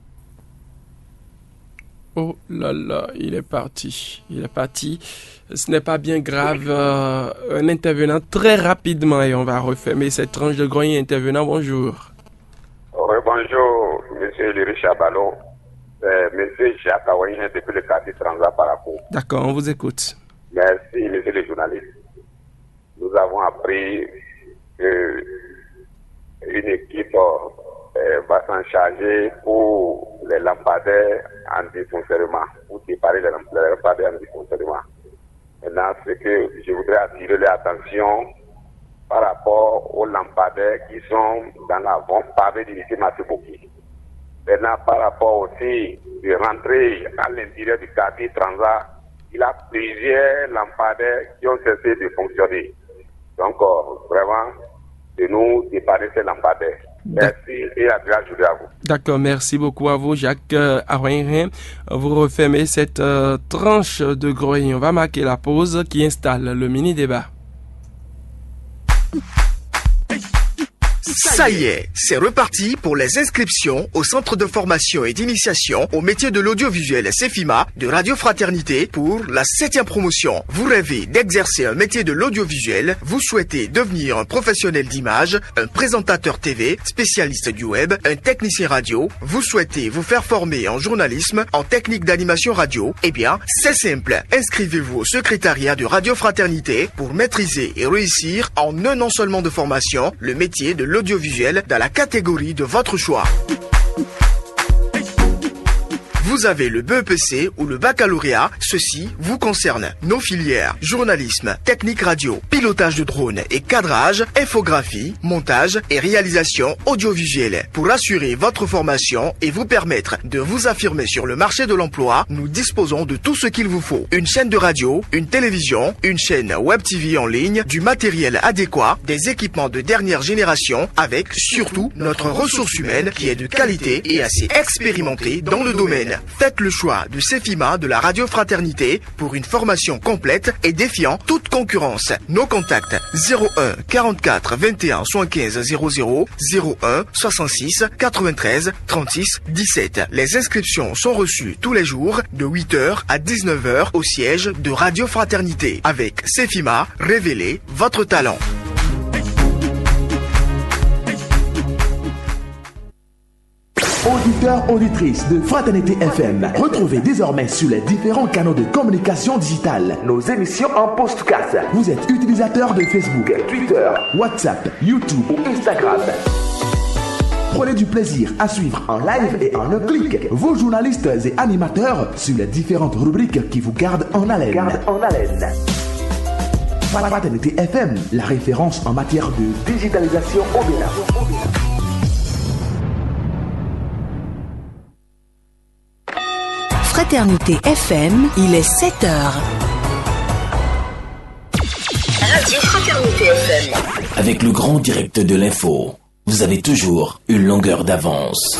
Oh là là, il est parti. Il est parti. Ce n'est pas bien grave. Euh, un intervenant très rapidement et on va refermer cette tranche de grogny. Intervenant, bonjour. Oui, bonjour, monsieur le Richard Ballot. Euh, monsieur Jacques Aouin, depuis le quartier Transat par rapport. D'accord, on vous écoute. Merci, monsieur le journaliste. Nous avons appris que une équipe euh, va s'en charger pour les lampadaires en dysfonctionnement, pour séparer les lampadaires en dysfonctionnement. Maintenant, c'est que je voudrais attirer l'attention par rapport aux lampadaires qui sont dans la vente pavée du lycée Mathieu Boki. Maintenant, par rapport aussi de rentrer à l'intérieur du quartier Transat, il y a plusieurs lampadaires qui ont cessé de fonctionner. Donc, euh, vraiment, de nous dépanner ces lampadaires. Merci et agréable journée à vous. D'accord, merci beaucoup à vous, Jacques euh, Arouin. Vous refermez cette euh, tranche de grogny. On va marquer la pause qui installe le mini-débat. Ça y est, c'est reparti pour les inscriptions au centre de formation et d'initiation au métier de l'audiovisuel CEFIMA de Radio Fraternité pour la septième promotion. Vous rêvez d'exercer un métier de l'audiovisuel, vous souhaitez devenir un professionnel d'image, un présentateur T V, spécialiste du web, un technicien radio, vous souhaitez vous faire former en journalisme, en technique d'animation radio, eh bien, c'est simple. Inscrivez-vous au secrétariat de Radio Fraternité pour maîtriser et réussir en un an seulement de formation le métier de l'audiovisuel dans la catégorie de votre choix. Vous avez le B E P C ou le baccalauréat, ceci vous concerne. Nos filières, journalisme, technique radio, pilotage de drone et cadrage, infographie, montage et réalisation audiovisuelle. Pour assurer votre formation et vous permettre de vous affirmer sur le marché de l'emploi, nous disposons de tout ce qu'il vous faut. Une chaîne de radio, une télévision, une chaîne web T V en ligne, du matériel adéquat, des équipements de dernière génération, avec surtout notre ressource humaine qui est de qualité et assez expérimentée dans le domaine. Faites le choix de CEFIMA de la Radio Fraternité pour une formation complète et défiant toute concurrence. Nos contacts zéro un quarante-quatre vingt et un soixante-quinze zéro zéro, zéro un soixante-six quatre-vingt-treize trente-six dix-sept. Les inscriptions sont reçues tous les jours de huit heures à dix-neuf heures au siège de Radio Fraternité. Avec CEFIMA, révélez votre talent. Auditeurs, auditrices de Fraternité F M, retrouvez désormais sur les différents canaux de communication digitale nos émissions en podcast. Vous êtes utilisateur de Facebook, Twitter, WhatsApp, YouTube ou Instagram. Prenez du plaisir à suivre en live et en un clic vos journalistes et animateurs sur les différentes rubriques qui vous gardent en haleine. Garde en haleine. Fraternité F M, la référence en matière de digitalisation au Bénin. Fraternité F M, il est sept heures. Radio Fraternité F M. Avec le grand direct de l'info, vous avez toujours une longueur d'avance.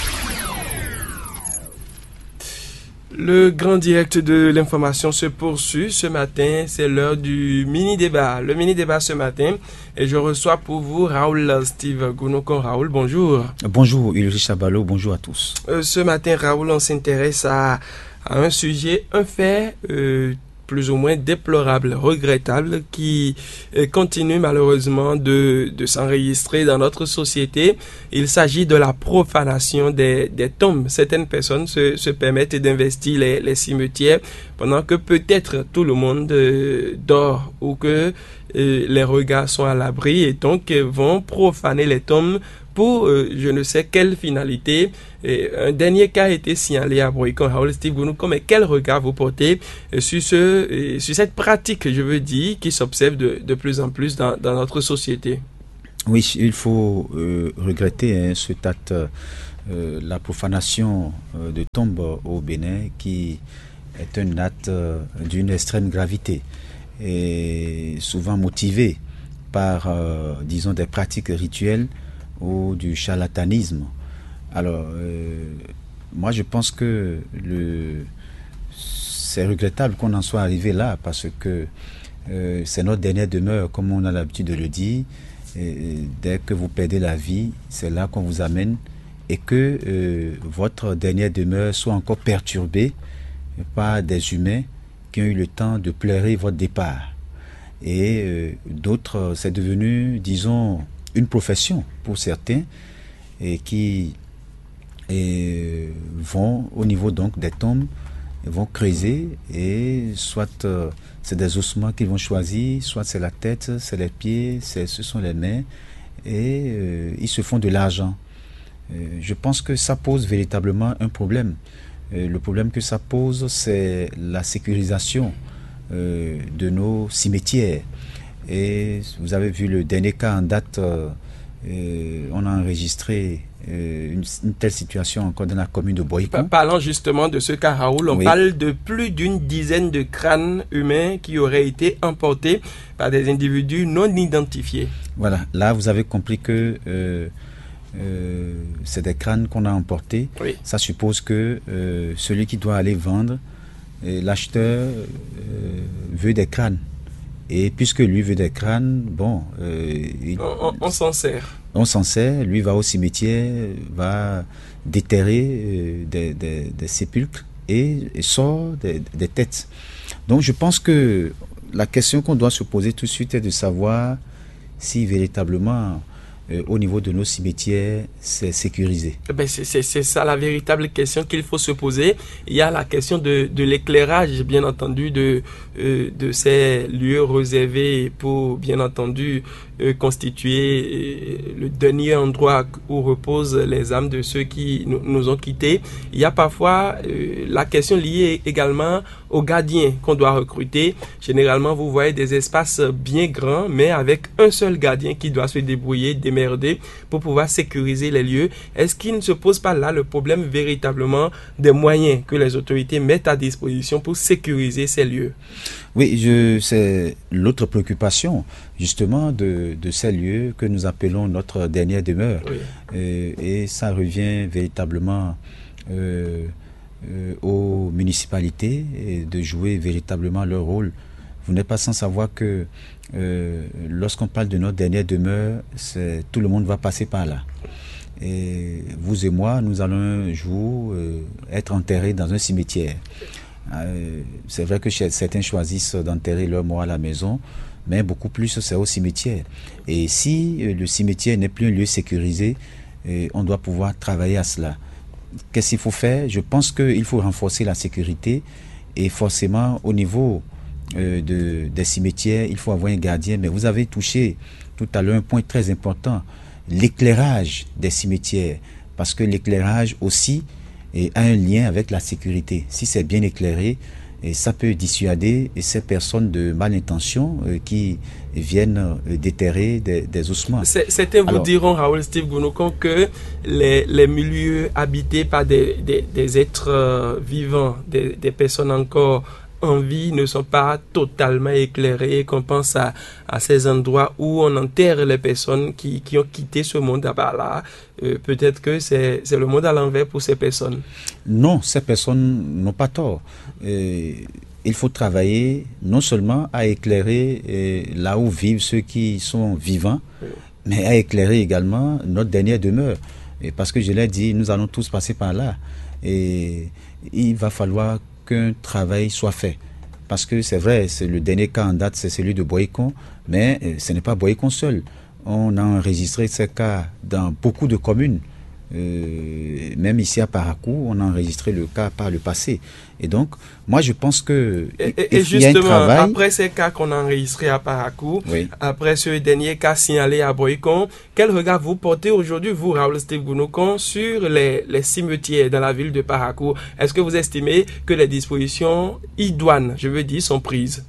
Le grand direct de l'information se poursuit ce matin. C'est l'heure du mini-débat. Le mini-débat ce matin. Et je reçois pour vous Raoul Steve Gounokon. Raoul, bonjour. Bonjour Ulrich Chabalo, bonjour à tous. Euh, ce matin, Raoul, on s'intéresse à, à un sujet, un fait euh, plus ou moins déplorable, regrettable, qui euh, continue malheureusement de, de s'enregistrer dans notre société. Il s'agit de la profanation des, des tombes. Certaines personnes se, se permettent d'investir les, les cimetières pendant que peut-être tout le monde euh, dort ou que euh, les regards sont à l'abri et donc euh, vont profaner les tombes pour euh, je ne sais quelle finalité. Et un dernier cas a été signalé à Broycon. Raoul Steve Gounouko, mais quel regard vous portez euh, sur, ce, euh, sur cette pratique, je veux dire, qui s'observe de, de plus en plus dans, dans notre société? Oui, il faut euh, regretter hein, ce acte, euh, la profanation euh, de tombes au Bénin, qui est un acte euh, d'une extrême gravité et souvent motivé par, euh, disons, des pratiques rituelles ou du charlatanisme. Alors, euh, moi je pense que le, c'est regrettable qu'on en soit arrivé là, parce que euh, c'est notre dernière demeure, comme on a l'habitude de le dire. Et dès que vous perdez la vie, c'est là qu'on vous amène, et que euh, votre dernière demeure soit encore perturbée par des humains qui ont eu le temps de pleurer votre départ. Et euh, d'autres, c'est devenu, disons, une profession pour certains, et qui et, vont au niveau donc des tombes, vont creuser, et soit euh, c'est des ossements qu'ils vont choisir, soit c'est la tête, c'est les pieds, c'est, ce sont les mains, et euh, ils se font de l'argent. Euh, je pense que ça pose véritablement un problème. Euh, le problème que ça pose, c'est la sécurisation euh, de nos cimetières. Et vous avez vu le dernier cas en date, euh, euh, on a enregistré euh, une, une telle situation encore dans la commune de Broycon. Parlant justement de ce cas, Raoul, on oui. parle de plus d'une dizaine de crânes humains qui auraient été emportés par des individus non identifiés. Voilà, là vous avez compris que euh, euh, c'est des crânes qu'on a emportés. Oui. Ça suppose que euh, celui qui doit aller vendre, l'acheteur euh, veut des crânes. Et puisque lui veut des crânes, bon... Euh, il, on, on s'en sert. On s'en sert, lui va au cimetière, va déterrer euh, des, des, des sépulcres et, et sort des, des têtes. Donc je pense que la question qu'on doit se poser tout de suite est de savoir si véritablement, euh, au niveau de nos cimetières, c'est sécurisé. Ben c'est, c'est, c'est ça la véritable question qu'il faut se poser. Il y a la question de, de l'éclairage, bien entendu, de, euh, de ces lieux réservés pour, bien entendu, euh, constituer euh, le dernier endroit où reposent les âmes de ceux qui nous, nous ont quittés. Il y a parfois euh, la question liée également aux gardiens qu'on doit recruter. Généralement, vous voyez des espaces bien grands, mais avec un seul gardien qui doit se débrouiller, démerder pour pouvoir sécuriser les lieux. Est-ce qu'il ne se pose pas là le problème véritablement des moyens que les autorités mettent à disposition pour sécuriser ces lieux? Oui, je, c'est l'autre préoccupation justement de, de ces lieux que nous appelons notre dernière demeure. Oui. Euh, et ça revient véritablement euh, euh, aux municipalités et de jouer véritablement leur rôle. Vous n'êtes pas sans savoir que euh, lorsqu'on parle de notre dernière demeure, c'est, tout le monde va passer par là. Et vous et moi, nous allons un jour euh, être enterrés dans un cimetière. Euh, c'est vrai que certains choisissent d'enterrer leur mort à la maison, mais beaucoup plus c'est au cimetière. Et si euh, le cimetière n'est plus un lieu sécurisé, euh, on doit pouvoir travailler à cela. Qu'est-ce qu'il faut faire? Je pense qu'il faut renforcer la sécurité, et forcément au niveau euh, de, des cimetières, il faut avoir un gardien. Mais vous avez touché tout à l'heure un point très important, l'éclairage des cimetières, parce que l'éclairage aussi et a un lien avec la sécurité. Si c'est bien éclairé, et ça peut dissuader ces personnes de mal intention euh, qui viennent euh, déterrer des, des ossements. C'est, certains vous Alors, diront, Raoul Steve Gounouko, que les, les milieux habités par des, des, des êtres euh, vivants, des, des personnes encore en vie, ne sont pas totalement éclairés, qu'on pense à, à ces endroits où on enterre les personnes qui, qui ont quitté ce monde là-bas. Euh, peut-être que c'est, c'est le monde à l'envers pour ces personnes. Non, ces personnes n'ont pas tort. Euh, il faut travailler non seulement à éclairer euh, là où vivent ceux qui sont vivants, oui. mais à éclairer également notre dernière demeure. Et parce que je l'ai dit, nous allons tous passer par là. Et il va falloir qu'un travail soit fait parce que c'est vrai, c'est le dernier cas en date, c'est celui de Boycon, mais euh, ce n'est pas Boycon seul. On a enregistré ces cas dans beaucoup de communes. Euh, même ici à Parakou, on a enregistré le cas par le passé. Et donc, moi je pense que et, et, il, et justement, y a un travail. Après ces cas qu'on a enregistrés à Parakou, oui. après ce dernier cas signalé à Boycon, quel regard vous portez aujourd'hui, vous, Raoul Steve Gounokon, sur les, les cimetières dans la ville de Parakou? Est-ce que vous estimez que les dispositions idoines, je veux dire, sont prises?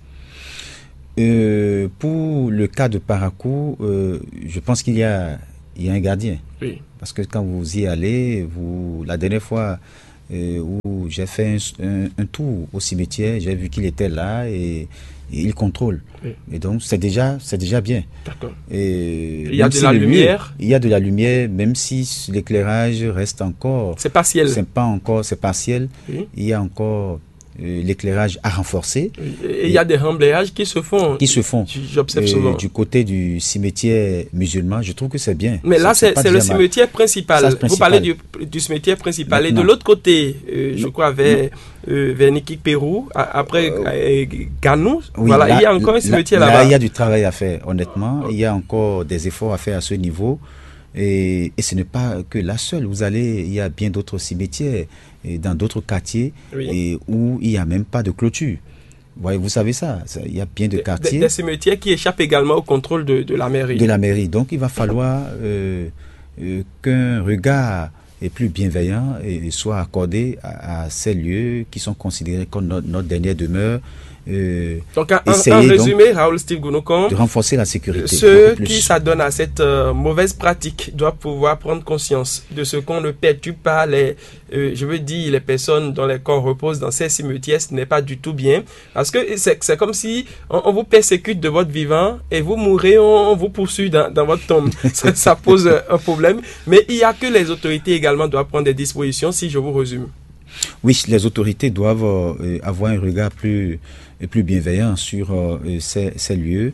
Euh, pour le cas de Parakou, euh, je pense qu'il y a, il y a un gardien. Oui. Parce que quand vous y allez, vous, la dernière fois euh, où j'ai fait un, un, un tour au cimetière, j'ai vu qu'il était là et, et il contrôle. Oui. Et donc c'est déjà, c'est déjà bien. D'accord. Et il y a de si la lumière. Lieu, il y a de la lumière, même si l'éclairage reste encore. C'est partiel. C'est pas encore, c'est partiel. Oui. Il y a encore Euh, l'éclairage à renforcer. Et il y a des remblayages qui se font. Qui se font. J'observe euh, souvent. Du côté du cimetière musulman, je trouve que c'est bien. Mais là, c'est le cimetière principal. principal. Vous parlez du, du cimetière principal. Maintenant. Et de l'autre côté, euh, je crois, vers, euh, vers Nikik Pérou, après euh, Ganou, oui, voilà, là, il y a encore un cimetière là-bas. Là, il y a du travail à faire, honnêtement. Il y a encore des efforts à faire à ce niveau. Et, et ce n'est pas que là seul. Vous allez, il y a bien d'autres cimetières et dans d'autres quartiers oui. et où il n'y a même pas de clôture. Ouais, vous savez ça, ça, il y a bien de quartiers. Des, des cimetières qui échappent également au contrôle de, de la mairie. De la mairie. Donc il va falloir euh, euh, qu'un regard et plus bienveillant et soit accordé à, à ces lieux qui sont considérés comme notre, notre dernière demeure. Euh, donc, en, en résumé, Raoul Steve Gounokon, de renforcer la sécurité. Ceux qui s'adonnent à cette euh, mauvaise pratique doivent pouvoir prendre conscience de ce qu'on ne perturbe pas les, euh, je veux dire, les personnes dont les corps reposent dans ces cimetières. Ce n'est pas du tout bien, parce que c'est comme si on, on vous persécute de votre vivant et vous mourrez, on, on vous poursuit dans, dans votre tombe. ça, ça pose un problème. Mais il y a que les autorités également doivent prendre des dispositions. Si je vous résume. Oui, les autorités doivent euh, avoir un regard plus plus bienveillant sur euh, ces, ces lieux,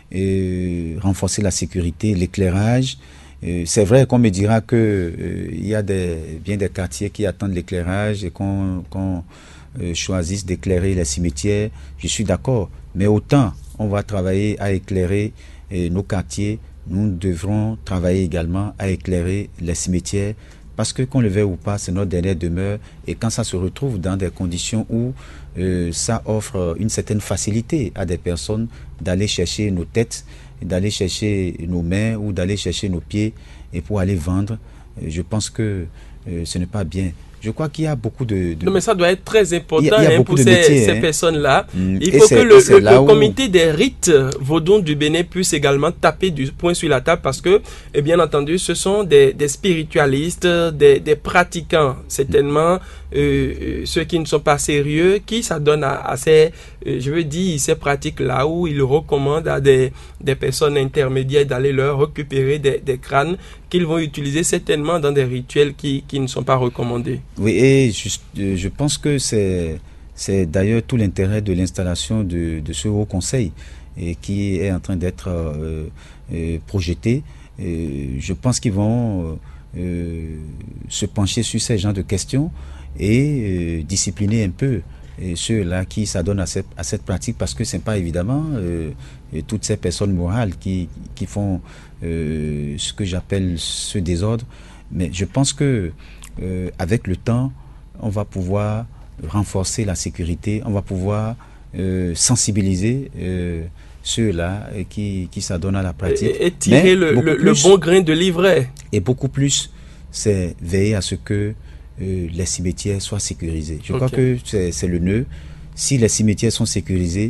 et renforcer la sécurité, l'éclairage. C'est vrai qu'on me dira que euh, il y a des, bien des quartiers qui attendent l'éclairage et qu'on qu'on euh, choisisse d'éclairer les cimetières. Je suis d'accord, mais autant on va travailler à éclairer euh, nos quartiers, nous devrons travailler également à éclairer les cimetières. Parce que qu'on le veuille ou pas, c'est notre dernière demeure. Et quand ça se retrouve dans des conditions où euh, ça offre une certaine facilité à des personnes d'aller chercher nos têtes, d'aller chercher nos mains ou d'aller chercher nos pieds et pour aller vendre, euh, je pense que euh, ce n'est pas bien. Je crois qu'il y a beaucoup de, de... Non, mais ça doit être très important il y a, il y a hein, pour ces, métiers, ces hein. personnes-là. Mmh. Il Et faut que le, le, le où... comité des rites Vaudon du Bénin puisse également taper du poing sur la table parce que, et bien entendu, ce sont des, des spiritualistes, des, des pratiquants, certainement, euh, ceux qui ne sont pas sérieux, qui s'adonnent à, à ces, euh, je veux dire, ces pratiques-là où ils recommandent à des, des personnes intermédiaires d'aller leur récupérer des, des crânes qu'ils vont utiliser certainement dans des rituels qui, qui ne sont pas recommandés. Oui, et je, je pense que c'est c'est d'ailleurs tout l'intérêt de l'installation de, de ce haut conseil et qui est en train d'être euh, euh, projeté. Et je pense qu'ils vont euh, se pencher sur ces genres de questions et euh, discipliner un peu ceux-là qui s'adonnent à cette, à cette pratique, parce que ce n'est pas évidemment euh, toutes ces personnes morales qui, qui font euh, ce que j'appelle ce désordre. Mais je pense que euh, avec le temps, on va pouvoir renforcer la sécurité, on va pouvoir euh, sensibiliser euh, ceux-là qui, qui s'adonnent à la pratique. Et, et tirer le, le, plus, le bon grain de livret. Et beaucoup plus, c'est veiller à ce que euh, les cimetières soient sécurisés. Je okay. crois que c'est le nœud. Si les cimetières sont sécurisés,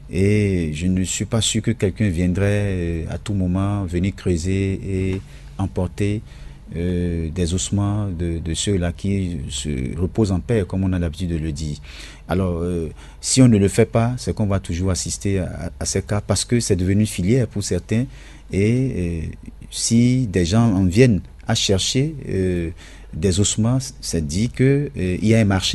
et je ne suis pas sûr que quelqu'un viendrait euh, à tout moment venir creuser et emporter Euh, des ossements de, de ceux-là qui se reposent en paix, comme on a l'habitude de le dire. Alors, euh, si on ne le fait pas, c'est qu'on va toujours assister à, à ces cas, parce que c'est devenu une filière pour certains, et euh, si des gens en viennent à chercher euh, des ossements, c'est dit qu'il euh, y a un marché.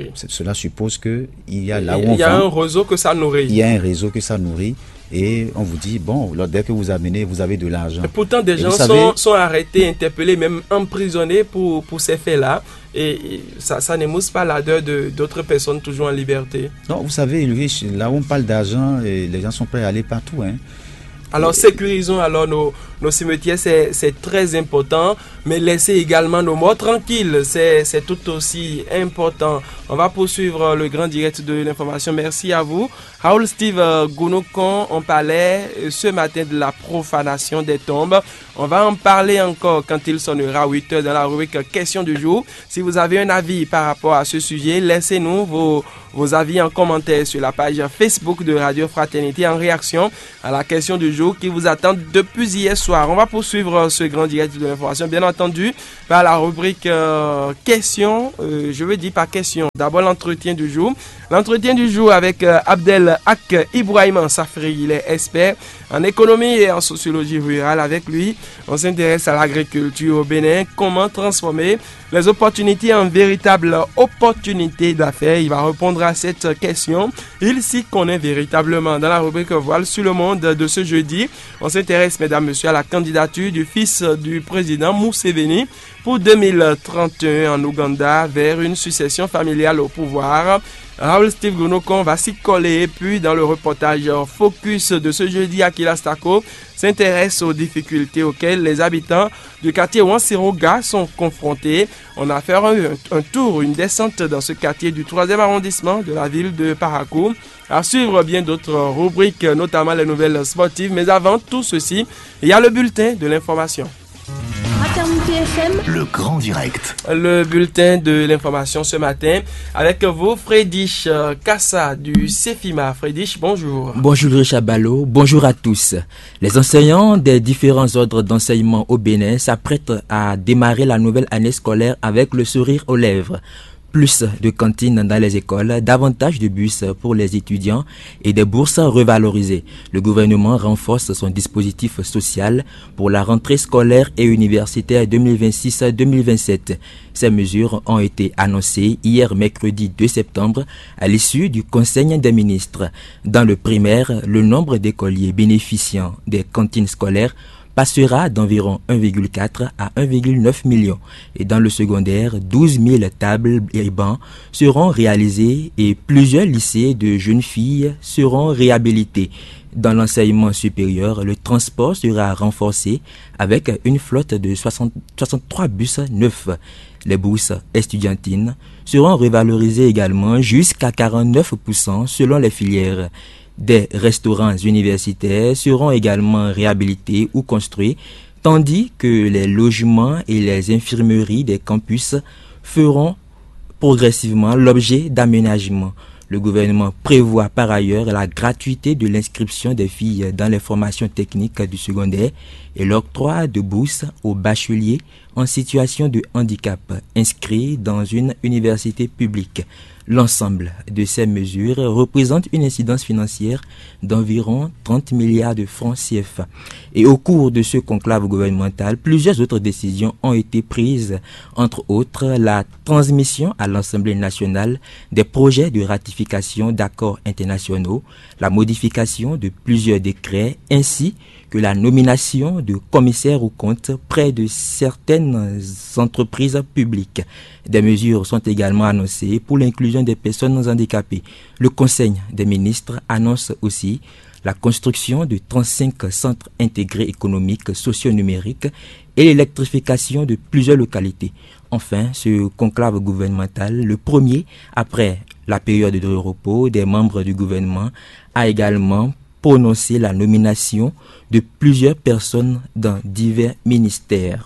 Okay. Cela suppose qu'il y a là où il on Il y a vend, un réseau que ça nourrit. Il y a un réseau que ça nourrit. Et on vous dit, bon, dès que vous amenez, vous avez de l'argent. Et pourtant, des et gens savez, sont, sont arrêtés, interpellés, même emprisonnés pour, pour ces faits-là. Et, et ça, ça n'émousse pas l'ardeur de, d'autres personnes toujours en liberté. Non, vous savez, Louis, là où on parle d'argent, les gens sont prêts à aller partout. Hein. Alors, sécurisons alors nos, nos cimetières, c'est, c'est très important, mais laissez également nos morts tranquilles, c'est, c'est tout aussi important. On va poursuivre le grand direct de l'information. Merci à vous. Raoul Steve Gounokon, on parlait ce matin de la profanation des tombes. On va en parler encore quand il sonnera huit heures dans la rubrique Question du jour. Si vous avez un avis par rapport à ce sujet, laissez-nous vos, vos avis en commentaire sur la page Facebook de Radio Fraternité en réaction à la question du jour qui vous attend depuis hier soir. On va poursuivre ce grand direct de l'information, bien entendu, par la rubrique euh, Question. Euh, je veux dire par question. D'abord, l'entretien du jour. L'entretien du jour avec euh, Abdel Ak Ibrahim Safri, il est expert en économie et en sociologie rurale. Avec lui, on s'intéresse à l'agriculture au Bénin, comment transformer les opportunités en véritables opportunités d'affaires. Il va répondre à cette question. Il s'y connaît véritablement. Dans la rubrique Voile sur le monde de ce jeudi, on s'intéresse, mesdames, messieurs, à la candidature du fils du président Museveni pour deux mille trente et un en Ouganda vers une succession familiale au pouvoir. Raoul Steve Gounokon va s'y coller. Puis dans le reportage Focus de ce jeudi, Akila Stako s'intéresse aux difficultés auxquelles les habitants du quartier Wansiroga sont confrontés. On a fait un, un tour, une descente dans ce quartier du troisième arrondissement de la ville de Parakou. À suivre bien d'autres rubriques, notamment les nouvelles sportives. Mais avant tout ceci, il y a le bulletin de l'information. Fraternité F M, le grand direct. Le bulletin de l'information ce matin avec vous, Frédich Kassa du CEFIMA. Frédich, bonjour. Bonjour Richard Ballot, bonjour à tous. Les enseignants des différents ordres d'enseignement au Bénin s'apprêtent à démarrer la nouvelle année scolaire avec le sourire aux lèvres. Plus de cantines dans les écoles, davantage de bus pour les étudiants et des bourses revalorisées. Le gouvernement renforce son dispositif social pour la rentrée scolaire et universitaire deux mille vingt-six deux mille vingt-sept. Ces mesures ont été annoncées hier mercredi deux septembre à l'issue du Conseil des ministres. Dans le primaire, le nombre d'écoliers bénéficiant des cantines scolaires passera d'environ un virgule quatre à un virgule neuf million. Et dans le secondaire, douze mille tables et bancs seront réalisés et plusieurs lycées de jeunes filles seront réhabilités. Dans l'enseignement supérieur, le transport sera renforcé avec une flotte de soixante, soixante-trois bus neufs. Les bourses estudiantines seront revalorisées également jusqu'à quarante-neuf pour cent selon les filières. Des restaurants universitaires seront également réhabilités ou construits, tandis que les logements et les infirmeries des campus feront progressivement l'objet d'aménagements. Le gouvernement prévoit par ailleurs la gratuité de l'inscription des filles dans les formations techniques du secondaire et l'octroi de bourses aux bacheliers en situation de handicap inscrits dans une université publique. L'ensemble de ces mesures représente une incidence financière d'environ trente milliards de francs C F A. Et au cours de ce conclave gouvernemental, plusieurs autres décisions ont été prises, entre autres la transmission à l'Assemblée nationale des projets de ratification d'accords internationaux, la modification de plusieurs décrets, ainsi que la nomination de commissaires aux comptes près de certaines entreprises publiques. Des mesures sont également annoncées pour l'inclusion des personnes handicapées. Le Conseil des ministres annonce aussi la construction de trente-cinq centres intégrés économiques socio-numériques et l'électrification de plusieurs localités. Enfin, ce conclave gouvernemental, le premier après la période de repos des membres du gouvernement, a également prononcé la nomination de plusieurs personnes dans divers ministères.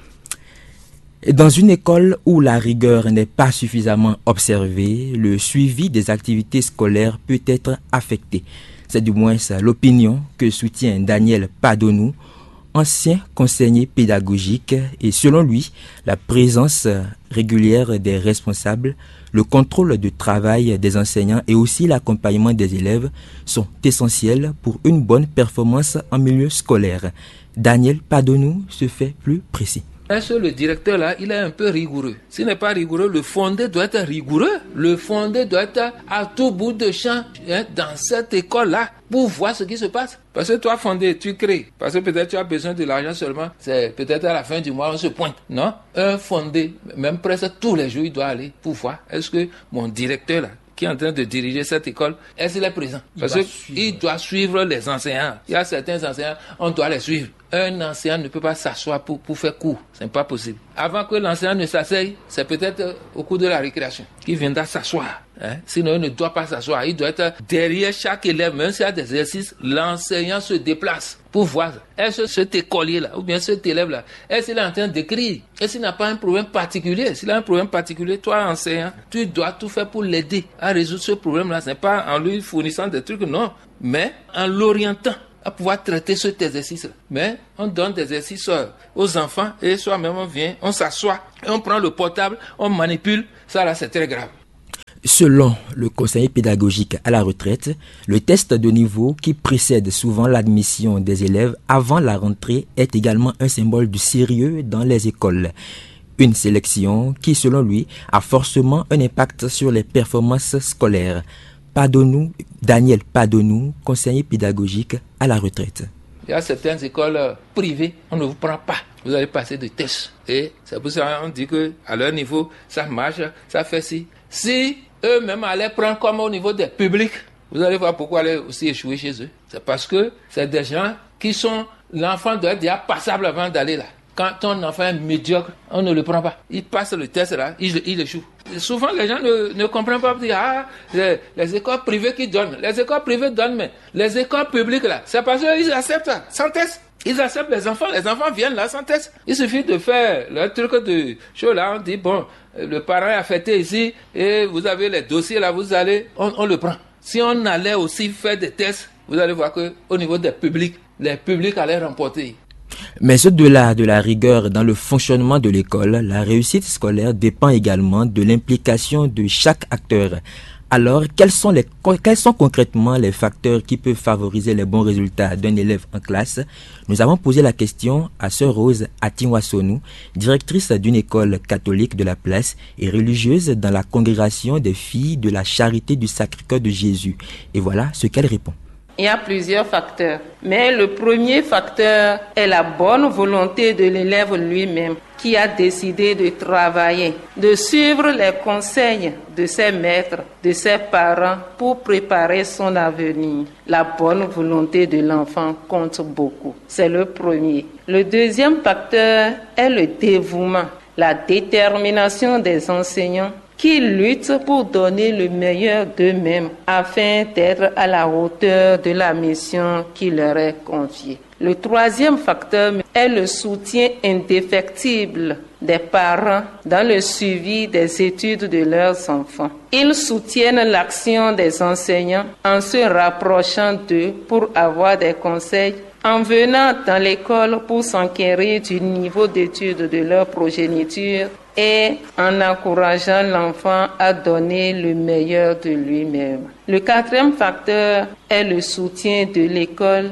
Dans une école où la rigueur n'est pas suffisamment observée, le suivi des activités scolaires peut être affecté. C'est du moins l'opinion que soutient Daniel Padonou, ancien conseiller pédagogique, et selon lui, la présence régulière des responsables, le contrôle du travail des enseignants et aussi l'accompagnement des élèves sont essentiels pour une bonne performance en milieu scolaire. Daniel Padonou se fait plus précis. Est-ce que le directeur là, il est un peu rigoureux? S'il n'est pas rigoureux, le fondé doit être rigoureux. Le fondé doit être à tout bout de champ, hein, dans cette école-là, pour voir ce qui se passe. Parce que toi, fondé, tu crées. Parce que peut-être tu as besoin de l'argent seulement. C'est peut-être à la fin du mois, on se pointe. Non? Un fondé, même presque tous les jours, il doit aller pour voir. Est-ce que mon directeur là, qui est en train de diriger cette école, est-ce qu'il est présent? Parce qu'il doit suivre les enseignants. Il y a certains enseignants, on doit les suivre. Un enseignant ne peut pas s'asseoir pour, pour faire cours. Ce n'est pas possible. Avant que l'enseignant ne s'asseye, c'est peut-être au cours de la récréation qu'il viendra s'asseoir. Hein? Sinon, il ne doit pas s'asseoir. Il doit être derrière chaque élève. Même s'il y a des exercices, l'enseignant se déplace pour voir. Est-ce que cet écolier-là, ou bien cet élève-là, est-ce qu'il est en train d'écrire? Est-ce qu'il n'a pas un problème particulier? S'il a un problème particulier, toi, enseignant, tu dois tout faire pour l'aider à résoudre ce problème-là. Ce n'est pas en lui fournissant des trucs, non, mais en l'orientant à pouvoir traiter cet exercice. Mais on donne des exercices aux enfants et soi-même on vient, on s'assoit, et on prend le portable, on manipule. Ça là, c'est très grave. Selon le conseiller pédagogique à la retraite, le test de niveau qui précède souvent l'admission des élèves avant la rentrée est également un symbole du sérieux dans les écoles. Une sélection qui, selon lui, a forcément un impact sur les performances scolaires. Padonou, Daniel Padonou, conseiller pédagogique à la retraite. Il y a certaines écoles privées, on ne vous prend pas. Vous allez passer des tests. Et c'est pour ça qu'on dit qu'à leur niveau, ça marche, ça fait ci. Si eux-mêmes allaient prendre comme au niveau des publics, vous allez voir pourquoi aller aussi échouer chez eux. C'est parce que c'est des gens qui sont... L'enfant doit être déjà passable avant d'aller là. Quand ton enfant est médiocre, on ne le prend pas. Il passe le test là, il, il échoue. Et souvent, les gens ne, ne comprennent pas. Dire, ah, les, les écoles privées qui donnent. Les écoles privées donnent, mais les écoles publiques là, c'est parce qu'ils acceptent ça, sans test. Ils acceptent les enfants. Les enfants viennent là sans test. Il suffit de faire le truc de show là. On dit, bon, le parent est affecté ici et vous avez les dossiers là, vous allez, on, on le prend. Si on allait aussi faire des tests, vous allez voir qu'au niveau des publics, les publics allaient remporter. Mais au-delà de la rigueur dans le fonctionnement de l'école, la réussite scolaire dépend également de l'implication de chaque acteur. Alors, quels sont, les, quels sont concrètement les facteurs qui peuvent favoriser les bons résultats d'un élève en classe? Nous avons posé la question à Sœur Rose Atinwasonou, directrice d'une école catholique de la place et religieuse dans la congrégation des filles de la Charité du Sacré-Cœur de Jésus. Et voilà ce qu'elle répond. Il y a plusieurs facteurs, mais le premier facteur est la bonne volonté de l'élève lui-même qui a décidé de travailler, de suivre les conseils de ses maîtres, de ses parents pour préparer son avenir. La bonne volonté de l'enfant compte beaucoup. C'est le premier. Le deuxième facteur est le dévouement, la détermination des enseignants qui luttent pour donner le meilleur d'eux-mêmes afin d'être à la hauteur de la mission qui leur est confiée. Le troisième facteur est le soutien indéfectible des parents dans le suivi des études de leurs enfants. Ils soutiennent l'action des enseignants en se rapprochant d'eux pour avoir des conseils, en venant dans l'école pour s'enquérir du niveau d'études de leur progéniture et en encourageant l'enfant à donner le meilleur de lui-même. Le quatrième facteur est le soutien de l'école.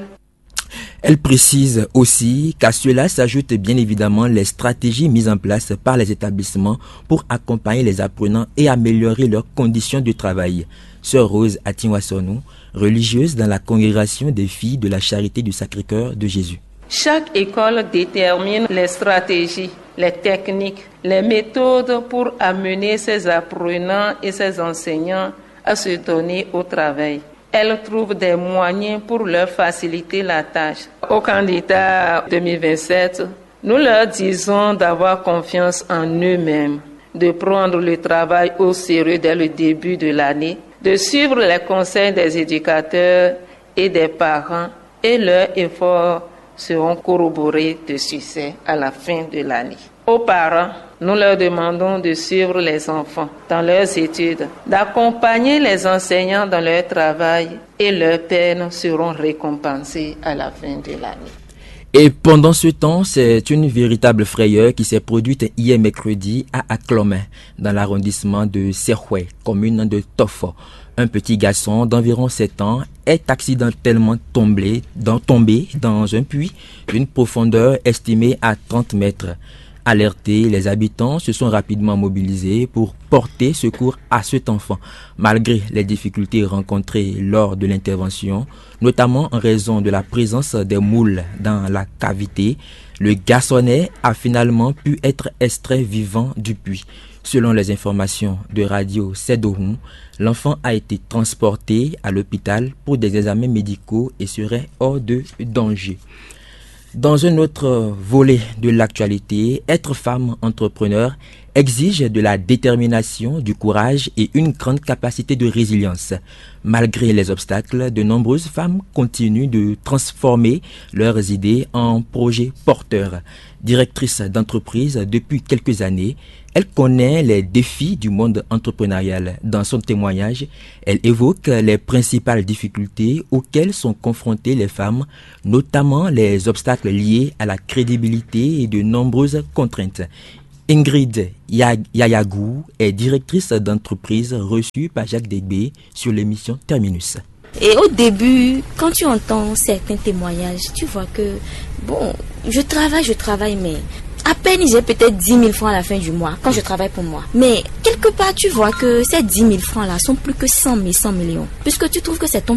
Elle précise aussi qu'à cela s'ajoutent bien évidemment les stratégies mises en place par les établissements pour accompagner les apprenants et améliorer leurs conditions de travail. Sœur Rose Atinwasonou, religieuse dans la congrégation des filles de la Charité du Sacré-Cœur de Jésus. Chaque école détermine les stratégies, les techniques, les méthodes pour amener ses apprenants et ses enseignants à se donner au travail. Elle trouve des moyens pour leur faciliter la tâche. Aux candidats deux mille vingt-sept, nous leur disons d'avoir confiance en eux-mêmes, de prendre le travail au sérieux dès le début de l'année, de suivre les conseils des éducateurs et des parents, et leurs efforts seront corroborés de succès à la fin de l'année. Aux parents, nous leur demandons de suivre les enfants dans leurs études, d'accompagner les enseignants dans leur travail et leurs peines seront récompensées à la fin de l'année. Et pendant ce temps, c'est une véritable frayeur qui s'est produite hier mercredi à Aklomé, dans l'arrondissement de Serhoué, commune de Tofo. Un petit garçon d'environ sept ans est accidentellement tombé dans, tombé dans un puits d'une profondeur estimée à trente mètres. Alertés, les habitants se sont rapidement mobilisés pour porter secours à cet enfant, malgré les difficultés rencontrées lors de l'intervention, notamment en raison de la présence des moules dans la cavité. Le garçonnet a finalement pu être extrait vivant du puits. Selon les informations de Radio Sedohun, l'enfant a été transporté à l'hôpital pour des examens médicaux et serait hors de danger. Dans un autre volet de l'actualité, être femme entrepreneur exige de la détermination, du courage et une grande capacité de résilience. Malgré les obstacles, de nombreuses femmes continuent de transformer leurs idées en projets porteurs. Directrice d'entreprise depuis quelques années, elle connaît les défis du monde entrepreneurial. Dans son témoignage, elle évoque les principales difficultés auxquelles sont confrontées les femmes, notamment les obstacles liés à la crédibilité et de nombreuses contraintes. Ingrid Yayagou est directrice d'entreprise reçue par Jacques Degbé sur l'émission Terminus. Et au début, quand tu entends certains témoignages, tu vois que, bon, je travaille, je travaille, mais à peine j'ai peut-être dix mille francs à la fin du mois quand je travaille pour moi. Mais quelque part, tu vois que ces dix mille francs-là sont plus que cent mille, cent millions. Puisque tu trouves que c'est ton